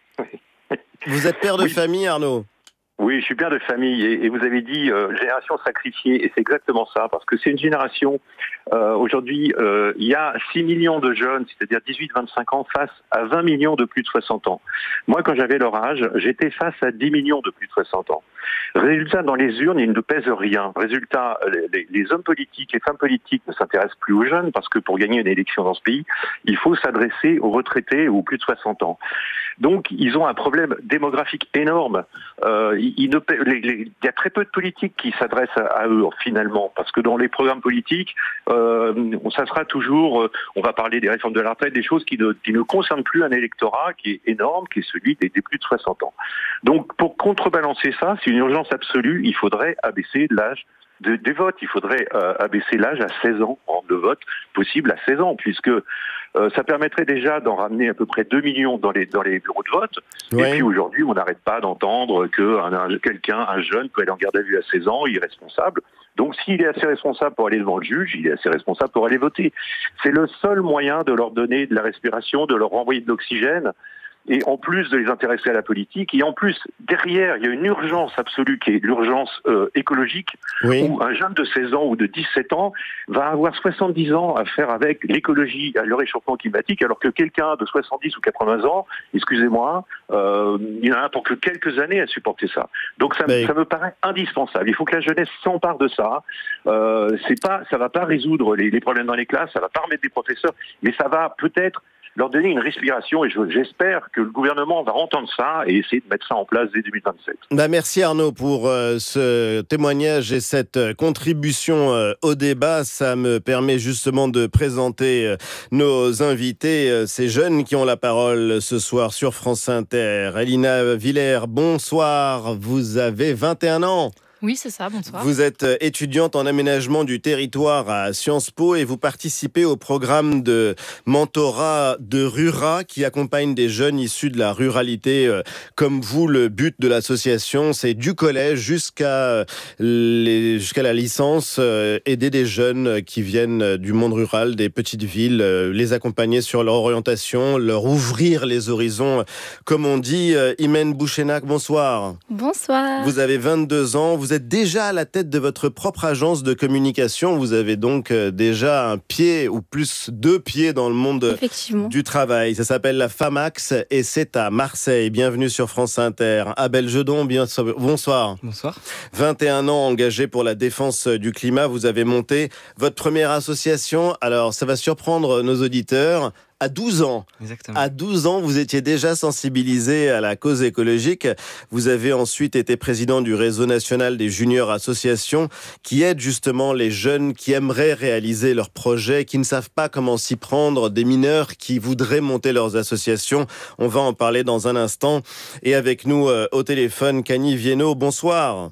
Vous êtes père de oui. famille, Arnaud? Oui, je suis père de famille et, et vous avez dit euh, génération sacrifiée et c'est exactement ça parce que c'est une génération, euh, aujourd'hui euh, il y a six millions de jeunes, c'est-à-dire dix-huit vingt-cinq ans face à vingt millions de plus de soixante ans. Moi quand j'avais leur âge, j'étais face à dix millions de plus de soixante ans. Résultat, dans les urnes, ils ne pèsent rien. Résultat, les, les hommes politiques, les femmes politiques ne s'intéressent plus aux jeunes parce que pour gagner une élection dans ce pays, il faut s'adresser aux retraités ou aux plus de soixante ans. Donc ils ont un problème démographique énorme. Euh, Il, ne, les, les, il y a très peu de politiques qui s'adressent à, à eux finalement, parce que dans les programmes politiques, euh, ça sera toujours, euh, on va parler des réformes de la retraite, des choses qui ne, qui ne concernent plus un électorat qui est énorme, qui est celui des, des plus de soixante ans. Donc pour contrebalancer ça, c'est une urgence absolue, il faudrait abaisser l'âge de, des votes, il faudrait euh, abaisser l'âge à seize ans, de vote possible à seize ans, puisque Euh, ça permettrait déjà d'en ramener à peu près deux millions dans les, dans les bureaux de vote. Ouais. Et puis aujourd'hui, on n'arrête pas d'entendre que un, un, quelqu'un, un jeune, peut aller en garde à vue à seize ans, il est responsable. Donc s'il est assez responsable pour aller devant le juge, il est assez responsable pour aller voter. C'est le seul moyen de leur donner de la respiration, de leur renvoyer de l'oxygène, et en plus de les intéresser à la politique, et en plus, derrière, il y a une urgence absolue qui est l'urgence euh, écologique, oui. où un jeune de seize ans ou de dix-sept ans va avoir soixante-dix ans à faire avec l'écologie, le réchauffement climatique, alors que quelqu'un de soixante-dix ou quatre-vingts ans, excusez-moi, euh, il en a pour que quelques années à supporter ça. Donc ça, Mais... ça me paraît indispensable. Il faut que la jeunesse s'empare de ça. Euh, c'est pas, ça va pas résoudre les, les problèmes dans les classes, ça va pas remettre des professeurs, mais ça va peut-être leur donner une respiration et je, j'espère que le gouvernement va entendre ça et essayer de mettre ça en place dès deux mille vingt-sept. Bah merci Arnaud pour euh, ce témoignage et cette contribution euh, au débat. Ça me permet justement de présenter euh, nos invités, euh, ces jeunes qui ont la parole ce soir sur France Inter. Elina Villers, bonsoir, vous avez vingt et un ans. Oui, c'est ça, bonsoir. Vous êtes étudiante en aménagement du territoire à Sciences Po et vous participez au programme de mentorat de Rura qui accompagne des jeunes issus de la ruralité. Comme vous, le but de l'association, c'est du collège jusqu'à, les, jusqu'à la licence, aider des jeunes qui viennent du monde rural, des petites villes, les accompagner sur leur orientation, leur ouvrir les horizons. Comme on dit, Imen Bouchenak, bonsoir. Bonsoir. Vous avez vingt-deux ans, vous Vous êtes déjà à la tête de votre propre agence de communication. Vous avez donc déjà un pied ou plus deux pieds dans le monde du travail. Ça s'appelle la FAMAX et c'est à Marseille. Bienvenue sur France Inter. Abel Jedon, bien... bonsoir. Bonsoir. vingt et un ans engagé pour la défense du climat. Vous avez monté votre première association. Alors, ça va surprendre nos auditeurs. À douze ans, Exactement. à douze ans, vous étiez déjà sensibilisé à la cause écologique. Vous avez ensuite été président du réseau national des juniors associations qui aident justement les jeunes qui aimeraient réaliser leurs projets, qui ne savent pas comment s'y prendre, des mineurs qui voudraient monter leurs associations. On va en parler dans un instant. Et avec nous euh, au téléphone, Camille Viennot, bonsoir.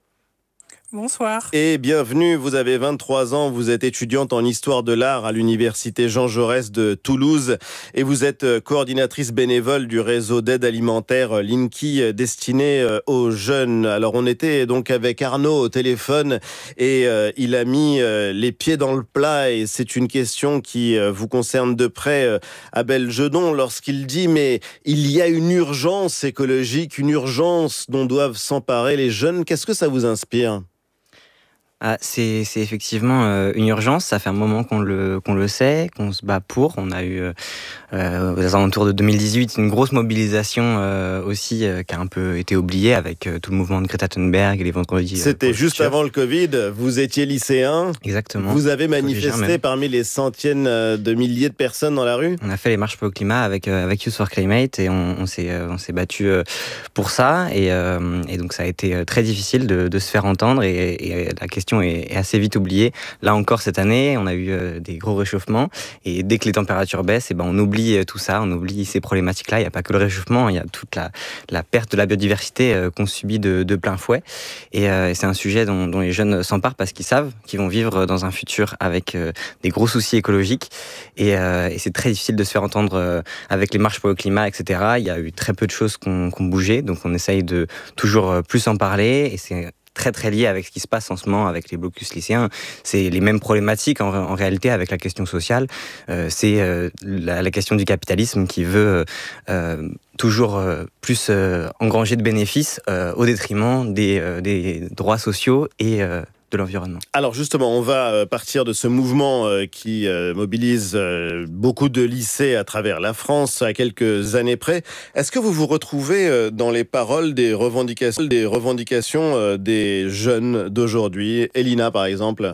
Bonsoir. Et bienvenue, vous avez vingt-trois ans, vous êtes étudiante en histoire de l'art à l'université Jean Jaurès de Toulouse et vous êtes coordinatrice bénévole du réseau d'aide alimentaire Linky destiné aux jeunes. Alors on était donc avec Arnaud au téléphone et euh, il a mis euh, les pieds dans le plat et c'est une question qui euh, vous concerne de près, euh, Abel Jedon, lorsqu'il dit mais il y a une urgence écologique, une urgence dont doivent s'emparer les jeunes. Qu'est-ce que ça vous inspire ? Ah, c'est, c'est effectivement euh, une urgence. Ça fait un moment qu'on le, qu'on le sait, qu'on se bat pour. On a eu, euh, aux alentours de deux mille dix-huit, une grosse mobilisation euh, aussi euh, qui a un peu été oubliée avec euh, tout le mouvement de Greta Thunberg et les vendredis. C'était euh, juste avant le Covid. Vous étiez lycéen. Exactement. Vous avez manifesté parmi les centaines de milliers de personnes dans la rue. On a fait les marches pour le climat avec, euh, avec Youth for Climate et on, on, s'est, euh, on s'est battu euh, pour ça. Et, euh, et donc ça a été très difficile de, de se faire entendre et, et la question est assez vite oubliée. Là encore, cette année, on a eu euh, des gros réchauffements et dès que les températures baissent, et ben, on oublie tout ça, on oublie ces problématiques-là. Il n'y a pas que le réchauffement, il y a toute la, la perte de la biodiversité euh, qu'on subit de, de plein fouet. Et, euh, et c'est un sujet dont, dont les jeunes s'emparent parce qu'ils savent qu'ils vont vivre dans un futur avec euh, des gros soucis écologiques. Et, euh, et c'est très difficile de se faire entendre euh, avec les marches pour le climat, et cetera. Il y a eu très peu de choses qui ont bougé, donc on essaye de toujours plus en parler. Et c'est très très lié avec ce qui se passe en ce moment avec les blocus lycéens. C'est les mêmes problématiques en, en réalité avec la question sociale. Euh, c'est euh, la, la question du capitalisme qui veut euh, toujours euh, plus euh, engranger de bénéfices euh, au détriment des, euh, des droits sociaux et euh, de l'environnement. Alors justement, on va partir de ce mouvement qui mobilise beaucoup de lycées à travers la France à quelques années près. Est-ce que vous vous retrouvez dans les paroles des revendications, des revendications des jeunes d'aujourd'hui? Elina, par exemple.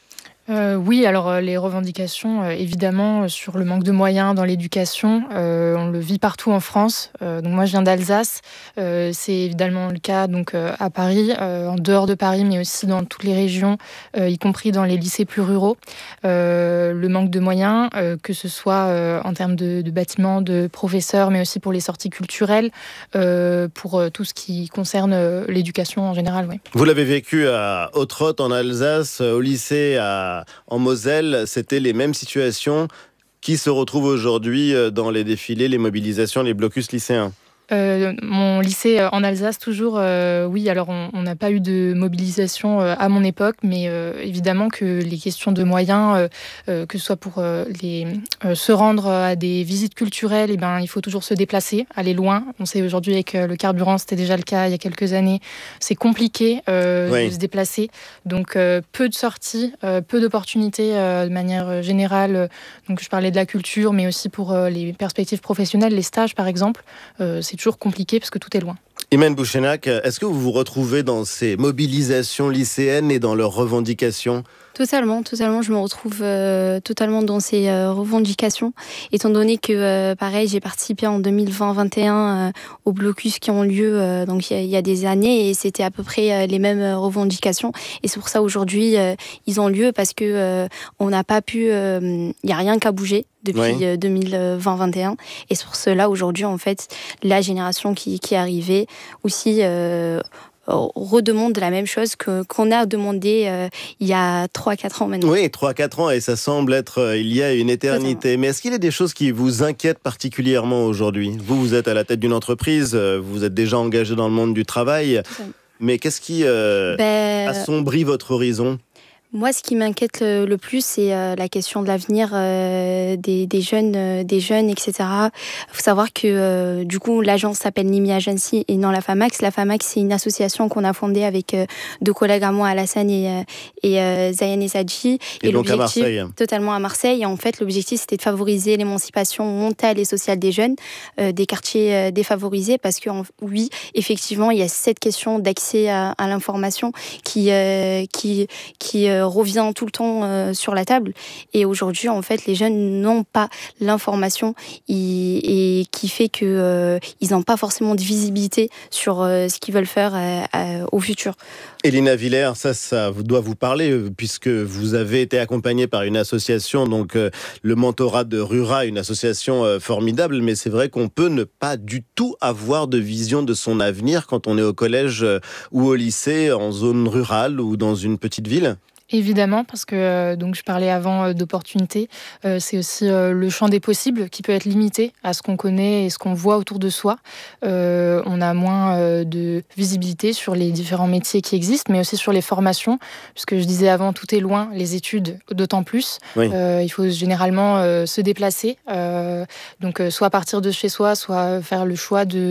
Euh, oui, alors euh, les revendications, euh, évidemment, euh, sur le manque de moyens dans l'éducation, euh, on le vit partout en France. Euh, donc moi, je viens d'Alsace. Euh, c'est évidemment le cas donc euh, à Paris, euh, en dehors de Paris, mais aussi dans toutes les régions, euh, y compris dans les lycées plus ruraux. Euh, le manque de moyens, euh, que ce soit euh, en termes de, de bâtiments, de professeurs, mais aussi pour les sorties culturelles, euh, pour euh, tout ce qui concerne euh, l'éducation en général. Ouais. Vous l'avez vécu à Ottrott, en Alsace, au lycée à en Moselle, c'était les mêmes situations qui se retrouvent aujourd'hui dans les défilés, les mobilisations, les blocus lycéens. Euh, mon lycée en Alsace, toujours, euh, oui, alors on n'a pas eu de mobilisation euh, à mon époque, mais euh, évidemment que les questions de moyens, euh, euh, que ce soit pour euh, les, euh, se rendre à des visites culturelles, eh ben, il faut toujours se déplacer, aller loin. On sait aujourd'hui avec euh, le carburant, c'était déjà le cas il y a quelques années, c'est compliqué euh, oui. de se déplacer. Donc euh, peu de sorties, euh, peu d'opportunités euh, de manière générale. Donc je parlais de la culture, mais aussi pour euh, les perspectives professionnelles, les stages par exemple. Euh, c'est toujours compliqué parce que tout est loin. Imen Bouchenak, est-ce que vous vous retrouvez dans ces mobilisations lycéennes et dans leurs revendications ? Totalement, totalement. Je me retrouve euh, totalement dans ces euh, revendications, étant donné que, euh, pareil, j'ai participé en deux mille vingt vingt et un euh, aux blocus qui ont lieu euh, donc il y, y a des années et c'était à peu près euh, les mêmes revendications. Et c'est pour ça aujourd'hui euh, ils ont lieu parce que euh, on n'a pas pu, il euh, y a rien qu'à bouger depuis oui. deux mille vingt vingt et un. Et c'est pour cela aujourd'hui en fait la génération qui qui est arrivée aussi. Euh, redemande la même chose que, qu'on a demandé euh, il y a trois à quatre ans maintenant. Oui, trois à quatre ans, et ça semble être euh, il y a une éternité. Totalement. Mais est-ce qu'il y a des choses qui vous inquiètent particulièrement aujourd'hui ? Vous, vous êtes à la tête d'une entreprise, vous êtes déjà engagé dans le monde du travail, Totalement. Mais qu'est-ce qui euh, ben... assombrit votre horizon ? Moi, ce qui m'inquiète le, le plus, c'est euh, la question de l'avenir euh, des, des jeunes, euh, des jeunes, et cetera. Il faut savoir que euh, du coup, l'agence s'appelle Nimi Agency et non la FAMAX. La FAMAX, c'est une association qu'on a fondée avec euh, deux collègues à moi, Alassane et, euh, et euh, Zayan Essadji. Et, et donc à Marseille. Totalement à Marseille. Et en fait, l'objectif, c'était de favoriser l'émancipation mentale et sociale des jeunes, euh, des quartiers euh, défavorisés, parce que en, oui, effectivement, il y a cette question d'accès à, à l'information qui, euh, qui, qui euh, revient tout le temps euh, sur la table. Et aujourd'hui, en fait, les jeunes n'ont pas l'information et, et qui fait qu'ils euh, n'ont pas forcément de visibilité sur euh, ce qu'ils veulent faire euh, euh, au futur. Elina Villers, ça, ça doit vous parler puisque vous avez été accompagnée par une association, donc euh, le mentorat de Rura, une association euh, formidable, mais c'est vrai qu'on peut ne pas du tout avoir de vision de son avenir quand on est au collège euh, ou au lycée, en zone rurale ou dans une petite ville. Évidemment, parce que euh, donc je parlais avant euh, d'opportunités, euh, c'est aussi euh, le champ des possibles qui peut être limité à ce qu'on connaît et ce qu'on voit autour de soi. Euh, on a moins euh, de visibilité sur les différents métiers qui existent, mais aussi sur les formations, puisque je disais avant, tout est loin, les études d'autant plus. Oui. Euh, il faut généralement euh, se déplacer, euh, donc euh, soit partir de chez soi, soit faire le choix de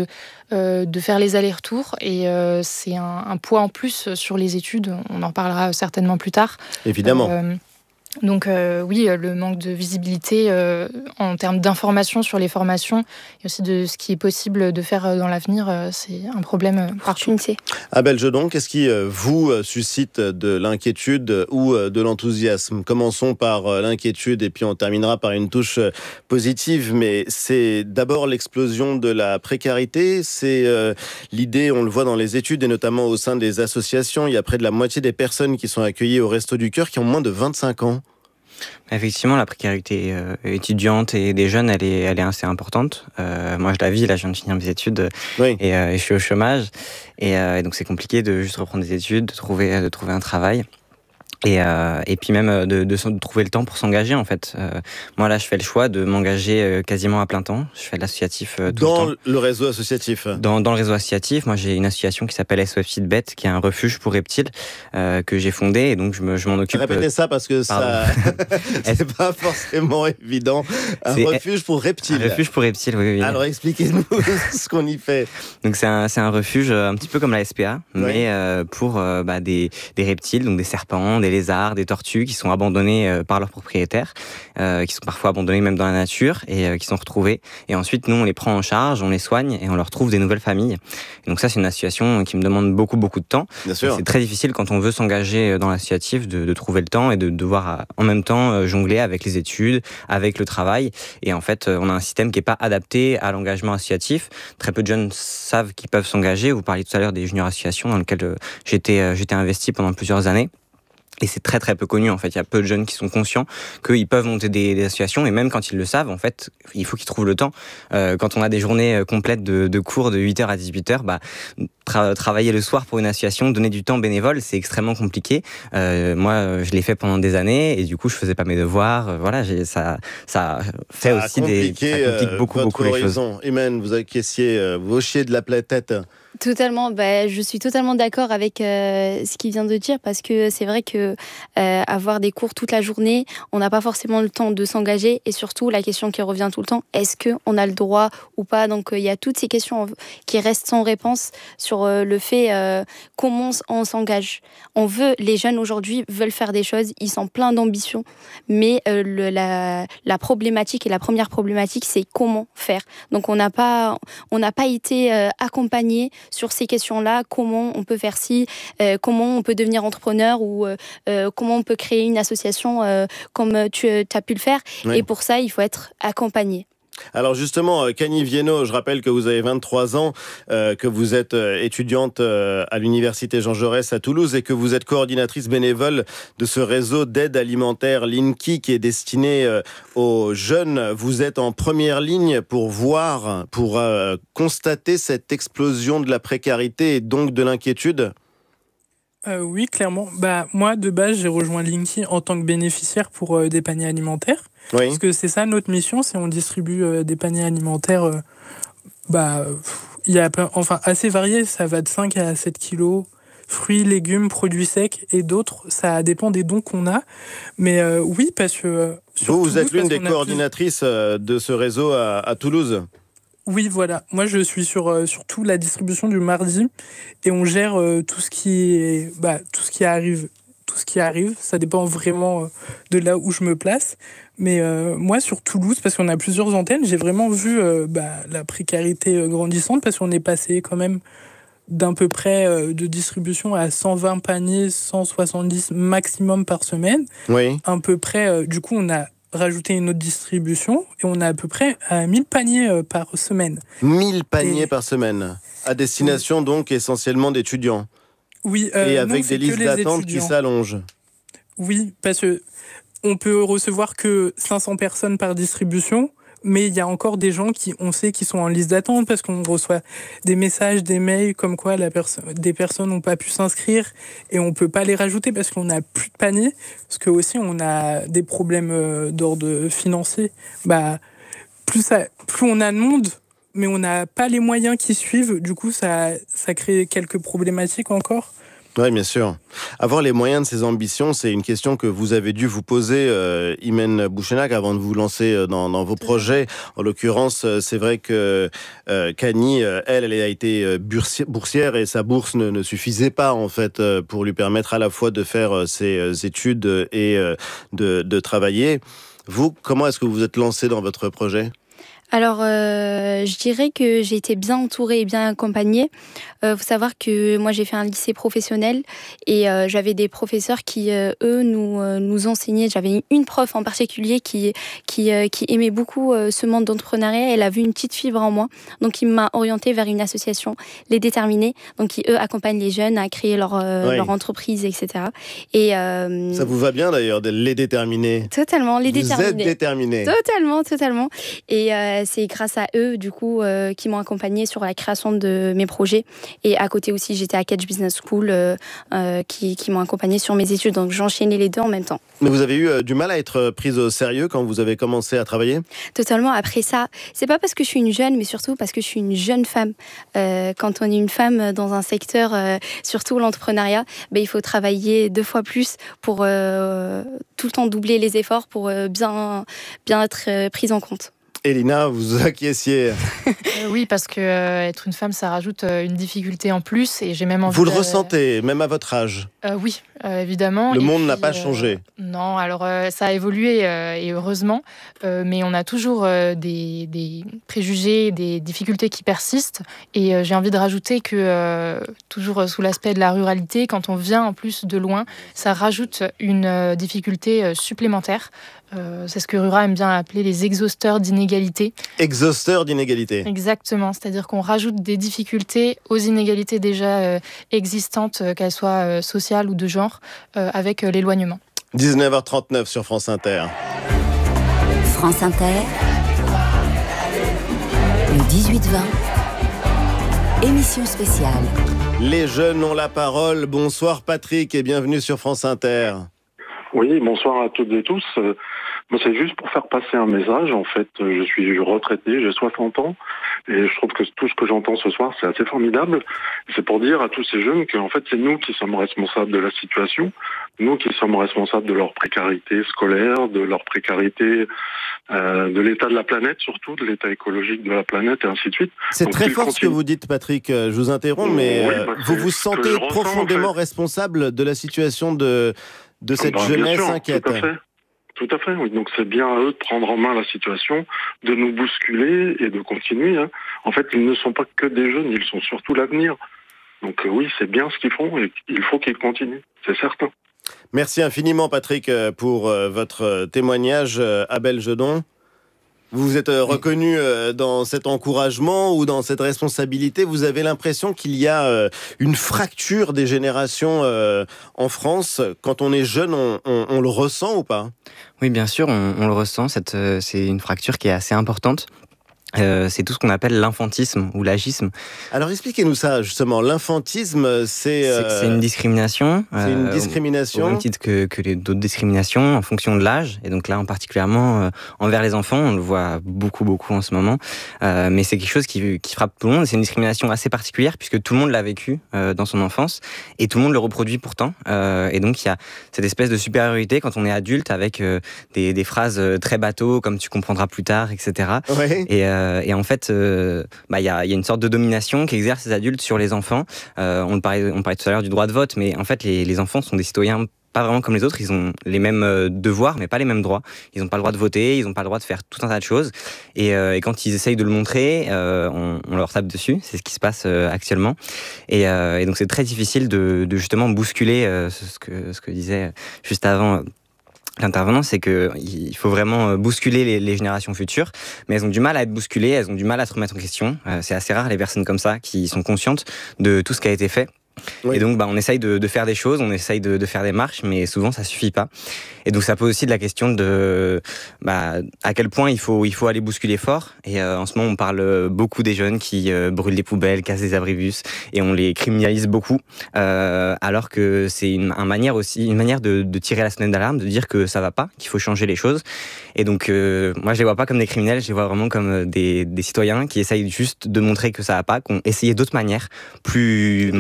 euh, de faire les allers-retours. Et euh, c'est un, un poids en plus sur les études. On en parlera certainement plus tard. Évidemment. Euh, Donc euh, oui, le manque de visibilité euh, en termes d'information sur les formations et aussi de ce qui est possible de faire dans l'avenir, euh, c'est un problème partout. Abel Jedon, qu'est-ce qui euh, vous suscite de l'inquiétude ou euh, de l'enthousiasme ? Commençons par euh, l'inquiétude et puis on terminera par une touche euh, positive, mais c'est d'abord l'explosion de la précarité, c'est euh, l'idée, on le voit dans les études et notamment au sein des associations, il y a près de la moitié des personnes qui sont accueillies au Resto du Cœur qui ont moins de vingt-cinq ans. Effectivement, la précarité euh, étudiante et des jeunes, elle est, elle est assez importante. Euh, moi, je la vis, là, je viens de finir mes études oui. et, euh, et je suis au chômage. Et, euh, et donc, c'est compliqué de juste reprendre des études, de trouver, de trouver un travail. Et, euh, et puis même de, de, de trouver le temps pour s'engager, en fait. Euh, moi, là, je fais le choix de m'engager euh, quasiment à plein temps. Je fais de l'associatif euh, tout dans le temps. le réseau associatif dans, dans le réseau associatif, moi, j'ai une association qui s'appelle S O F Feedbet, qui est un refuge pour reptiles euh, que j'ai fondé. Et donc, je, me, je m'en occupe. Répétez ça parce que ça c'est pas forcément évident. Un c'est refuge pour reptiles. Un refuge pour reptiles, oui. oui. Alors, expliquez-nous ce qu'on y fait. Donc, c'est un, c'est un refuge un petit peu comme la S P A, oui. mais euh, pour euh, bah, des, des reptiles, donc des serpents, des lézards, des tortues qui sont abandonnés euh, par leurs propriétaires, euh, qui sont parfois abandonnés même dans la nature et euh, qui sont retrouvés. Et ensuite, nous, on les prend en charge, on les soigne et on leur trouve des nouvelles familles. Et donc ça, c'est une association qui me demande beaucoup, beaucoup de temps. Bien sûr. C'est très difficile quand on veut s'engager dans l'associatif de, de trouver le temps et de devoir en même temps jongler avec les études, avec le travail. Et en fait, on a un système qui n'est pas adapté à l'engagement associatif. Très peu de jeunes savent qu'ils peuvent s'engager. Vous parliez tout à l'heure des juniors associations dans lesquelles j'étais, j'étais investi pendant plusieurs années. Et c'est très très peu connu en fait, il y a peu de jeunes qui sont conscients qu'ils peuvent monter des, des associations et même quand ils le savent en fait, il faut qu'ils trouvent le temps. Euh, quand on a des journées complètes de, de cours de huit heures à dix-huit heures, bah, tra- travailler le soir pour une association, donner du temps bénévole, c'est extrêmement compliqué. Euh, moi je l'ai fait pendant des années et du coup je faisais pas mes devoirs, euh, voilà, j'ai, ça, ça fait ça aussi des... Ça complique beaucoup beaucoup les choses. Imen, vous acquiesciez, euh, vous hochiez de la tête. Totalement, bah, je suis totalement d'accord avec euh, ce qu'il vient de dire parce que c'est vrai que euh, avoir des cours toute la journée, on n'a pas forcément le temps de s'engager et surtout la question qui revient tout le temps, est-ce qu'on a le droit ou pas ? Donc il euh, y a toutes ces questions qui restent sans réponse sur euh, le fait euh, comment on s'engage. On veut, les jeunes aujourd'hui veulent faire des choses, ils sont pleins d'ambition, mais euh, le, la, la problématique et la première problématique c'est comment faire. Donc on n'a pas, on n'a pas été euh, accompagnés sur ces questions-là, comment on peut faire ci, euh, comment on peut devenir entrepreneur ou euh, euh, comment on peut créer une association euh, comme tu euh, as pu le faire. Oui. Et pour ça, il faut être accompagné. Alors justement, Camille Viennot, je rappelle que vous avez vingt-trois ans, euh, que vous êtes étudiante euh, à l'université Jean Jaurès à Toulouse et que vous êtes coordinatrice bénévole de ce réseau d'aide alimentaire Linky qui est destiné euh, aux jeunes. Vous êtes en première ligne pour voir, pour euh, constater cette explosion de la précarité et donc de l'inquiétude. Euh, oui, clairement. Bah, moi, de base, j'ai rejoint Linky en tant que bénéficiaire pour euh, des paniers alimentaires. Oui. Parce que c'est ça notre mission, c'est on distribue euh, des paniers alimentaires euh, bah, il y a enfin, assez variés, ça va de cinq à sept kilos, fruits, légumes, produits secs et d'autres. Ça dépend des dons qu'on a. Mais euh, oui, parce que... Euh, vous, vous êtes l'une des coordinatrices plus... de ce réseau à, à Toulouse. Oui, voilà. Moi, je suis sur euh, surtout la distribution du mardi et on gère euh, tout ce qui est, bah, tout ce qui arrive, tout ce qui arrive. Ça dépend vraiment euh, de là où je me place. Mais euh, moi, sur Toulouse, parce qu'on a plusieurs antennes, j'ai vraiment vu euh, bah, la précarité euh, grandissante parce qu'on est passé quand même d'un peu près euh, de distribution à cent vingt paniers, cent soixante-dix maximum par semaine. Oui. À peu près. Euh, du coup, on a rajouter une autre distribution et on a à peu près à mille paniers euh, par semaine. mille paniers et... par semaine, à destination oui. donc essentiellement d'étudiants. Oui. Euh, et avec non, des listes d'attente étudiants. qui s'allongent. Oui, parce que on peut recevoir que cinq cents personnes par distribution, mais il y a encore des gens qui, on sait, qui sont en liste d'attente parce qu'on reçoit des messages, des mails comme quoi la perso- des personnes n'ont pas pu s'inscrire et on peut pas les rajouter parce qu'on n'a plus de panier, parce que aussi on a des problèmes euh, d'ordre financier. Bah, plus, ça, plus on a de monde, mais on n'a pas les moyens qui suivent, du coup ça, ça crée quelques problématiques encore. Oui, bien sûr. Avoir les moyens de ses ambitions, c'est une question que vous avez dû vous poser, euh, Imen Bouchenak, avant de vous lancer dans, dans vos projets. En l'occurrence, c'est vrai que euh, Kani, elle, elle a été boursière et sa bourse ne, ne suffisait pas, en fait, pour lui permettre à la fois de faire ses études et de, de travailler. Vous, comment est-ce que vous vous êtes lancé dans votre projet ? Alors, euh, je dirais que j'ai été bien entourée et bien accompagnée. Il euh, faut savoir que moi, j'ai fait un lycée professionnel et euh, j'avais des professeurs qui, euh, eux, nous, euh, nous enseignaient. J'avais une prof en particulier qui, qui, euh, qui aimait beaucoup euh, ce monde d'entrepreneuriat. Elle a vu une petite fibre en moi. Donc, il m'a orientée vers une association, Les Déterminés, donc qui, eux, accompagnent les jeunes à créer leur, euh, oui. leur entreprise, et cetera. Et, euh, ça vous va bien, d'ailleurs, de Les Déterminés ? Totalement, Les vous Déterminés. Vous êtes déterminés. Totalement, totalement. Et euh, c'est grâce à eux, du coup, euh, qui m'ont accompagnée sur la création de mes projets. Et à côté aussi, j'étais à Catch Business School, euh, euh, qui, qui m'ont accompagnée sur mes études. Donc, j'enchaînais les deux en même temps. Mais vous avez eu euh, du mal à être prise au sérieux quand vous avez commencé à travailler ? Totalement. Après ça, c'est pas parce que je suis une jeune, mais surtout parce que je suis une jeune femme. Euh, quand on est une femme dans un secteur, euh, surtout l'entrepreneuriat, ben, il faut travailler deux fois plus pour euh, tout le temps doubler les efforts pour euh, bien, bien être euh, prise en compte. Elina, vous acquiesciez. euh, Oui, parce que euh, être une femme, ça rajoute euh, une difficulté en plus, et j'ai même envie. Vous le de... ressentez, même à votre âge ? euh, Oui, euh, évidemment. Le et monde puis, n'a pas euh, changé. Non, alors euh, ça a évolué euh, et heureusement, euh, mais on a toujours euh, des, des préjugés, des difficultés qui persistent. Et euh, j'ai envie de rajouter que euh, toujours sous l'aspect de la ruralité, quand on vient en plus de loin, ça rajoute une euh, difficulté euh, supplémentaire. Euh, c'est ce que Rura aime bien appeler les exhausteurs d'inégalités. Exhausteurs d'inégalités. Exactement, c'est-à-dire qu'on rajoute des difficultés aux inégalités déjà euh, existantes, euh, qu'elles soient euh, sociales ou de genre, euh, avec euh, l'éloignement. dix-neuf heures trente-neuf sur France Inter. France Inter, le dix-huit vingt, émission spéciale. Les jeunes ont la parole. Bonsoir Patrick et bienvenue sur France Inter. Oui, bonsoir à toutes et tous. Euh, moi, c'est juste pour faire passer un message. En fait, je suis retraité, j'ai soixante ans, et je trouve que tout ce que j'entends ce soir, c'est assez formidable. C'est pour dire à tous ces jeunes qu'en fait, c'est nous qui sommes responsables de la situation, nous qui sommes responsables de leur précarité scolaire, de leur précarité, euh, de l'état de la planète, surtout de l'état écologique de la planète, et ainsi de suite. C'est Donc, très fort continue... ce que vous dites, Patrick. Je vous interromps, mais oui, euh, bah, vous vous sentez ressens, profondément en fait. responsable de la situation de de cette ben, jeunesse sûr, inquiète. Tout à fait. Tout à fait, oui. Donc c'est bien à eux de prendre en main la situation, de nous bousculer et de continuer. Hein. En fait, ils ne sont pas que des jeunes, ils sont surtout l'avenir. Donc euh, oui, c'est bien ce qu'ils font et il faut qu'ils continuent, c'est certain. Merci infiniment, Patrick, pour euh, votre témoignage. Euh, Abel Jedon, vous vous êtes euh, reconnu euh, dans cet encouragement ou dans cette responsabilité. Vous avez l'impression qu'il y a euh, une fracture des générations euh, en France. Quand on est jeune, on, on, on le ressent ou pas ? Oui, bien sûr, on, on le ressent. Cette, euh, c'est une fracture qui est assez importante. Euh, c'est tout ce qu'on appelle l'infantisme ou l'agisme. Alors expliquez-nous ça justement. L'infantisme, c'est... Euh, c'est, que c'est une discrimination. C'est une discrimination. Euh, au même titre que, que les, d'autres discriminations en fonction de l'âge. Et donc là, en particulièrement euh, envers les enfants, on le voit beaucoup, beaucoup en ce moment. Euh, mais c'est quelque chose qui, qui frappe tout le monde. C'est une discrimination assez particulière puisque tout le monde l'a vécu euh, dans son enfance et tout le monde le reproduit pourtant. Euh, et donc il y a cette espèce de supériorité quand on est adulte avec euh, des, des phrases très bateaux comme tu comprendras plus tard, et cetera. Ouais. Et euh, Et en fait, il euh, bah, y, a, y a une sorte de domination qu'exercent les adultes sur les enfants. Euh, on, parlait, on parlait tout à l'heure du droit de vote, mais en fait, les, les enfants sont des citoyens pas vraiment comme les autres. Ils ont les mêmes euh, devoirs, mais pas les mêmes droits. Ils n'ont pas le droit de voter, ils n'ont pas le droit de faire tout un tas de choses. Et, euh, et quand ils essayent de le montrer, euh, on, on leur tape dessus. C'est ce qui se passe euh, actuellement. Et, euh, et donc, c'est très difficile de, de justement bousculer euh, ce, que, ce que disait juste avant... L'intervenant, c'est qu'il faut vraiment bousculer les, les générations futures, mais elles ont du mal à être bousculées, elles ont du mal à se remettre en question. Euh, c'est assez rare les personnes comme ça qui sont conscientes de tout ce qui a été fait. Oui. Et donc, bah, on essaye de, de faire des choses, on essaye de, de faire des marches, mais souvent, ça suffit pas. Et donc, ça pose aussi de la question de bah, à quel point il faut, il faut aller bousculer fort. Et euh, en ce moment, on parle beaucoup des jeunes qui euh, brûlent des poubelles, cassent des abribus, et on les criminalise beaucoup, euh, alors que c'est une, une manière aussi, une manière de, de tirer la sonnette d'alarme, de dire que ça va pas, qu'il faut changer les choses. Et donc, euh, moi, je les vois pas comme des criminels, je les vois vraiment comme des, des citoyens qui essayent juste de montrer que ça va pas, qu'on essayé d'autres manières plus molles,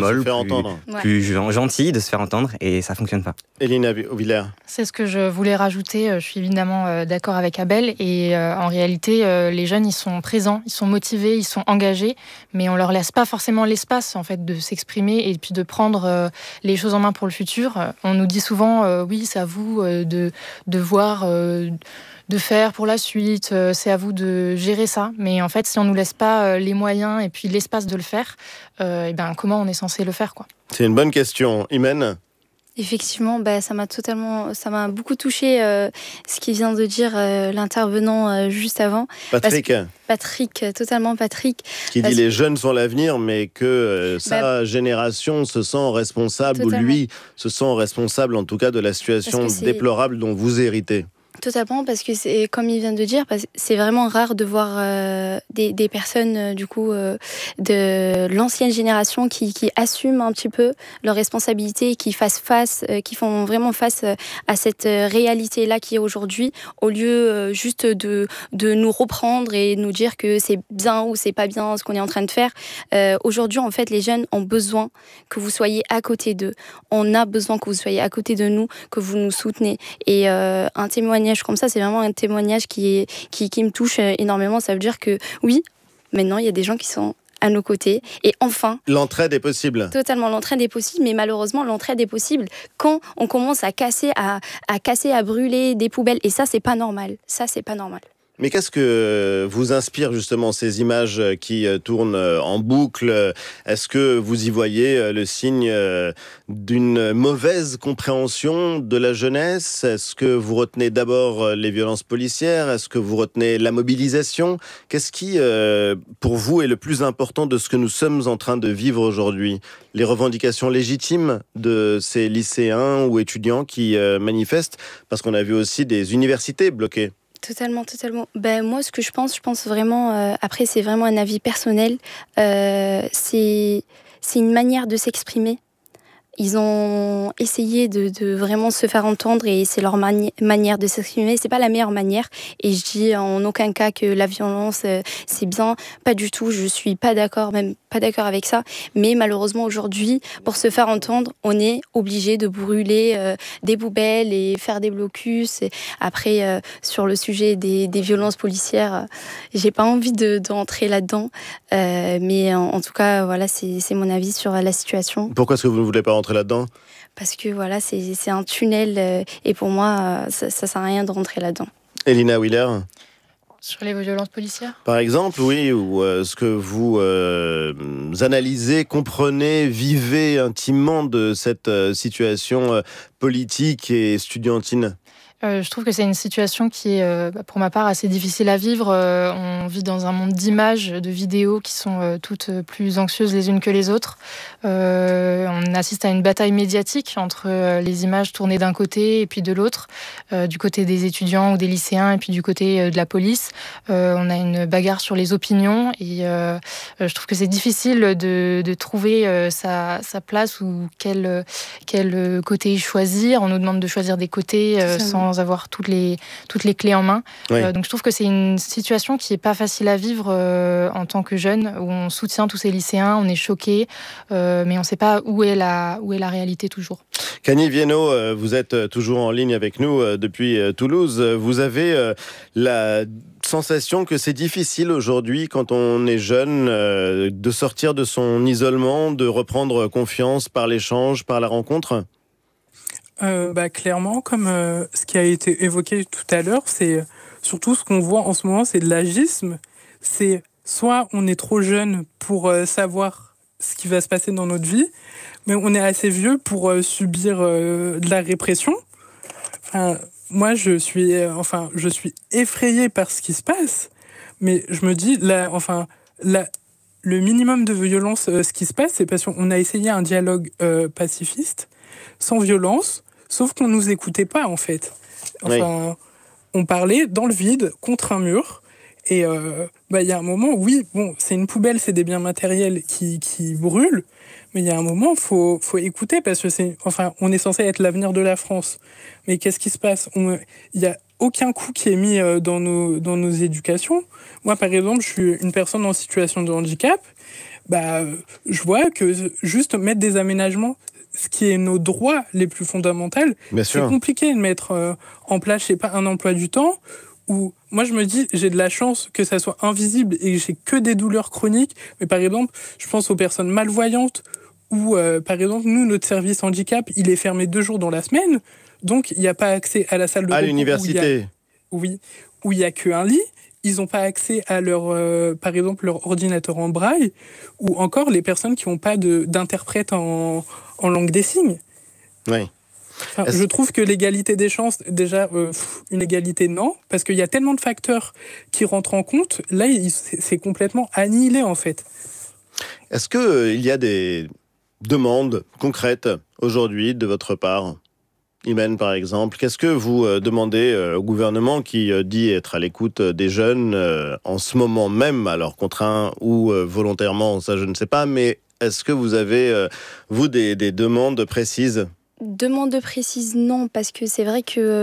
entendre. plus ouais. gentil, de se faire entendre, et ça fonctionne pas. Elina Villers. C'est ce que je voulais rajouter. Je suis évidemment d'accord avec Abel, et euh, en réalité, euh, les jeunes, ils sont présents, ils sont motivés, ils sont engagés, mais on leur laisse pas forcément l'espace en fait de s'exprimer et puis de prendre euh, les choses en main pour le futur. On nous dit souvent, euh, oui, c'est à vous euh, de de voir. Euh, de faire pour la suite, euh, c'est à vous de gérer ça. Mais en fait, si on ne nous laisse pas euh, les moyens et puis l'espace de le faire, euh, et ben, comment on est censé le faire, quoi ? C'est une bonne question. Imen ? Effectivement, bah, ça m'a totalement, ça m'a beaucoup touché euh, ce qu'il vient de dire euh, l'intervenant euh, juste avant. Patrick. Patrick, totalement Patrick. Qui dit les jeunes sont l'avenir, mais que euh, sa bah, génération se sent responsable, totalement. Ou lui se sent responsable en tout cas de la situation déplorable dont vous héritez. Totalement, parce que c'est comme il vient de dire, parce que c'est vraiment rare de voir euh, des, des personnes euh, du coup euh, de l'ancienne génération qui, qui assument un petit peu leurs responsabilités, qui fassent face, euh, qui font vraiment face euh, à cette euh, réalité là qui est aujourd'hui, au lieu euh, juste de de nous reprendre et nous dire que c'est bien ou c'est pas bien ce qu'on est en train de faire. Euh, aujourd'hui, en fait, les jeunes ont besoin que vous soyez à côté d'eux. On a besoin que vous soyez à côté de nous, que vous nous soutenez. Et euh, un témoignage comme ça, c'est vraiment un témoignage qui, est, qui, qui me touche énormément. Ça veut dire que oui, maintenant, il y a des gens qui sont à nos côtés. Et enfin... L'entraide est possible. Totalement, l'entraide est possible. Mais malheureusement, l'entraide est possible quand on commence à casser, à, à casser, à brûler des poubelles. Et ça, c'est pas normal. Ça, c'est pas normal. Mais qu'est-ce que vous inspire justement ces images qui tournent en boucle ? Est-ce que vous y voyez le signe d'une mauvaise compréhension de la jeunesse ? Est-ce que vous retenez d'abord les violences policières ? Est-ce que vous retenez la mobilisation ? Qu'est-ce qui, pour vous, est le plus important de ce que nous sommes en train de vivre aujourd'hui ? Les revendications légitimes de ces lycéens ou étudiants qui manifestent ? Parce qu'on a vu aussi des universités bloquées. Totalement, totalement. Ben, moi, ce que je pense, je pense vraiment... Euh, après, c'est vraiment un avis personnel. Euh, c'est, c'est une manière de s'exprimer. Ils ont essayé de, de vraiment se faire entendre et c'est leur mani- manière de s'exprimer. C'est pas la meilleure manière. Et je dis en aucun cas que la violence, euh, c'est bien. Pas du tout. Je suis pas d'accord, même pas d'accord avec ça. Mais malheureusement, aujourd'hui, pour se faire entendre, on est obligé de brûler euh, des poubelles et faire des blocus. Et après, euh, sur le sujet des, des violences policières, euh, j'ai pas envie de, d'entrer là-dedans. Euh, mais en, en tout cas, voilà, c'est, c'est mon avis sur la situation. Pourquoi est-ce que vous ne voulez pas rentrer là-dedans ? Parce que voilà, c'est, c'est un tunnel euh, et pour moi, euh, ça ne sert à rien de rentrer là-dedans. Elina Willer ? Sur les violences policières ? Par exemple, oui, ou euh, ce que vous euh, analysez, comprenez, vivez intimement de cette euh, situation euh, politique et estudiantine. Euh, je trouve que c'est une situation qui est, euh, pour ma part, assez difficile à vivre. Euh, on vit dans un monde d'images, de vidéos qui sont euh, toutes plus anxieuses les unes que les autres. Euh, on assiste à une bataille médiatique entre euh, les images tournées d'un côté et puis de l'autre, euh, du côté des étudiants ou des lycéens et puis du côté euh, de la police. Euh, on a une bagarre sur les opinions et euh, je trouve que c'est difficile de, de trouver euh, sa, sa place ou quel, quel côté choisir. On nous demande de choisir des côtés euh, sans sans avoir toutes les, toutes les clés en main. Oui. Euh, donc je trouve que c'est une situation qui n'est pas facile à vivre euh, en tant que jeune, où on soutient tous ces lycéens, on est choqués, euh, mais on ne sait pas où est la, où est la réalité toujours. Camille Viennot, euh, vous êtes toujours en ligne avec nous euh, depuis euh, Toulouse. Vous avez euh, la sensation que c'est difficile aujourd'hui, quand on est jeune, euh, de sortir de son isolement, de reprendre confiance par l'échange, par la rencontre ? Euh, bah, clairement, comme euh, ce qui a été évoqué tout à l'heure, c'est surtout ce qu'on voit en ce moment, c'est de l'agisme. C'est soit on est trop jeune pour euh, savoir ce qui va se passer dans notre vie, mais on est assez vieux pour euh, subir euh, de la répression. Enfin, moi, je suis, euh, enfin, je suis effrayée par ce qui se passe, mais je me dis, là, enfin, là, le minimum de violence, euh, ce qui se passe, c'est parce qu'on a essayé un dialogue euh, pacifiste, sans violence, sauf qu'on nous écoutait pas, en fait. Enfin, oui. On parlait dans le vide, contre un mur, et euh, bah, y a un moment, oui, bon, c'est une poubelle, c'est des biens matériels qui, qui brûlent, mais il y a un moment, il faut, faut écouter, parce que c'est, enfin, on est censé être l'avenir de la France. Mais qu'est-ce qui se passe ? Il n'y a aucun coup qui est mis dans nos, dans nos éducations. Moi, par exemple, je suis une personne en situation de handicap. bah, je vois que juste mettre des aménagements, ce qui est nos droits les plus fondamentaux, Bien c'est sûr. compliqué de mettre euh, en place, je sais pas, un emploi du temps où moi je me dis j'ai de la chance que ça soit invisible et que j'ai que des douleurs chroniques. Mais par exemple, je pense aux personnes malvoyantes où euh, par exemple nous notre service handicap il est fermé deux jours dans la semaine, donc il n'y a pas accès à la salle de À repos l'université. où il y a, oui, où il y a qu'un lit. Ils n'ont pas accès à leur, euh, par exemple, leur ordinateur en braille, ou encore les personnes qui n'ont pas de, d'interprète en, en langue des signes. Oui. Enfin, je trouve que l'égalité des chances, déjà, euh, pff, une égalité, non, parce qu'il y a tellement de facteurs qui rentrent en compte. Là, il, c'est, c'est complètement annihilé, en fait. Est-ce qu'il euh, y a des demandes concrètes aujourd'hui de votre part ? Imen, par exemple, qu'est-ce que vous euh, demandez euh, au gouvernement qui euh, dit être à l'écoute euh, des jeunes euh, en ce moment même, alors contraint ou euh, volontairement, ça je ne sais pas, mais est-ce que vous avez, euh, vous, des, des demandes précises ? Demande précise, non, parce que c'est vrai que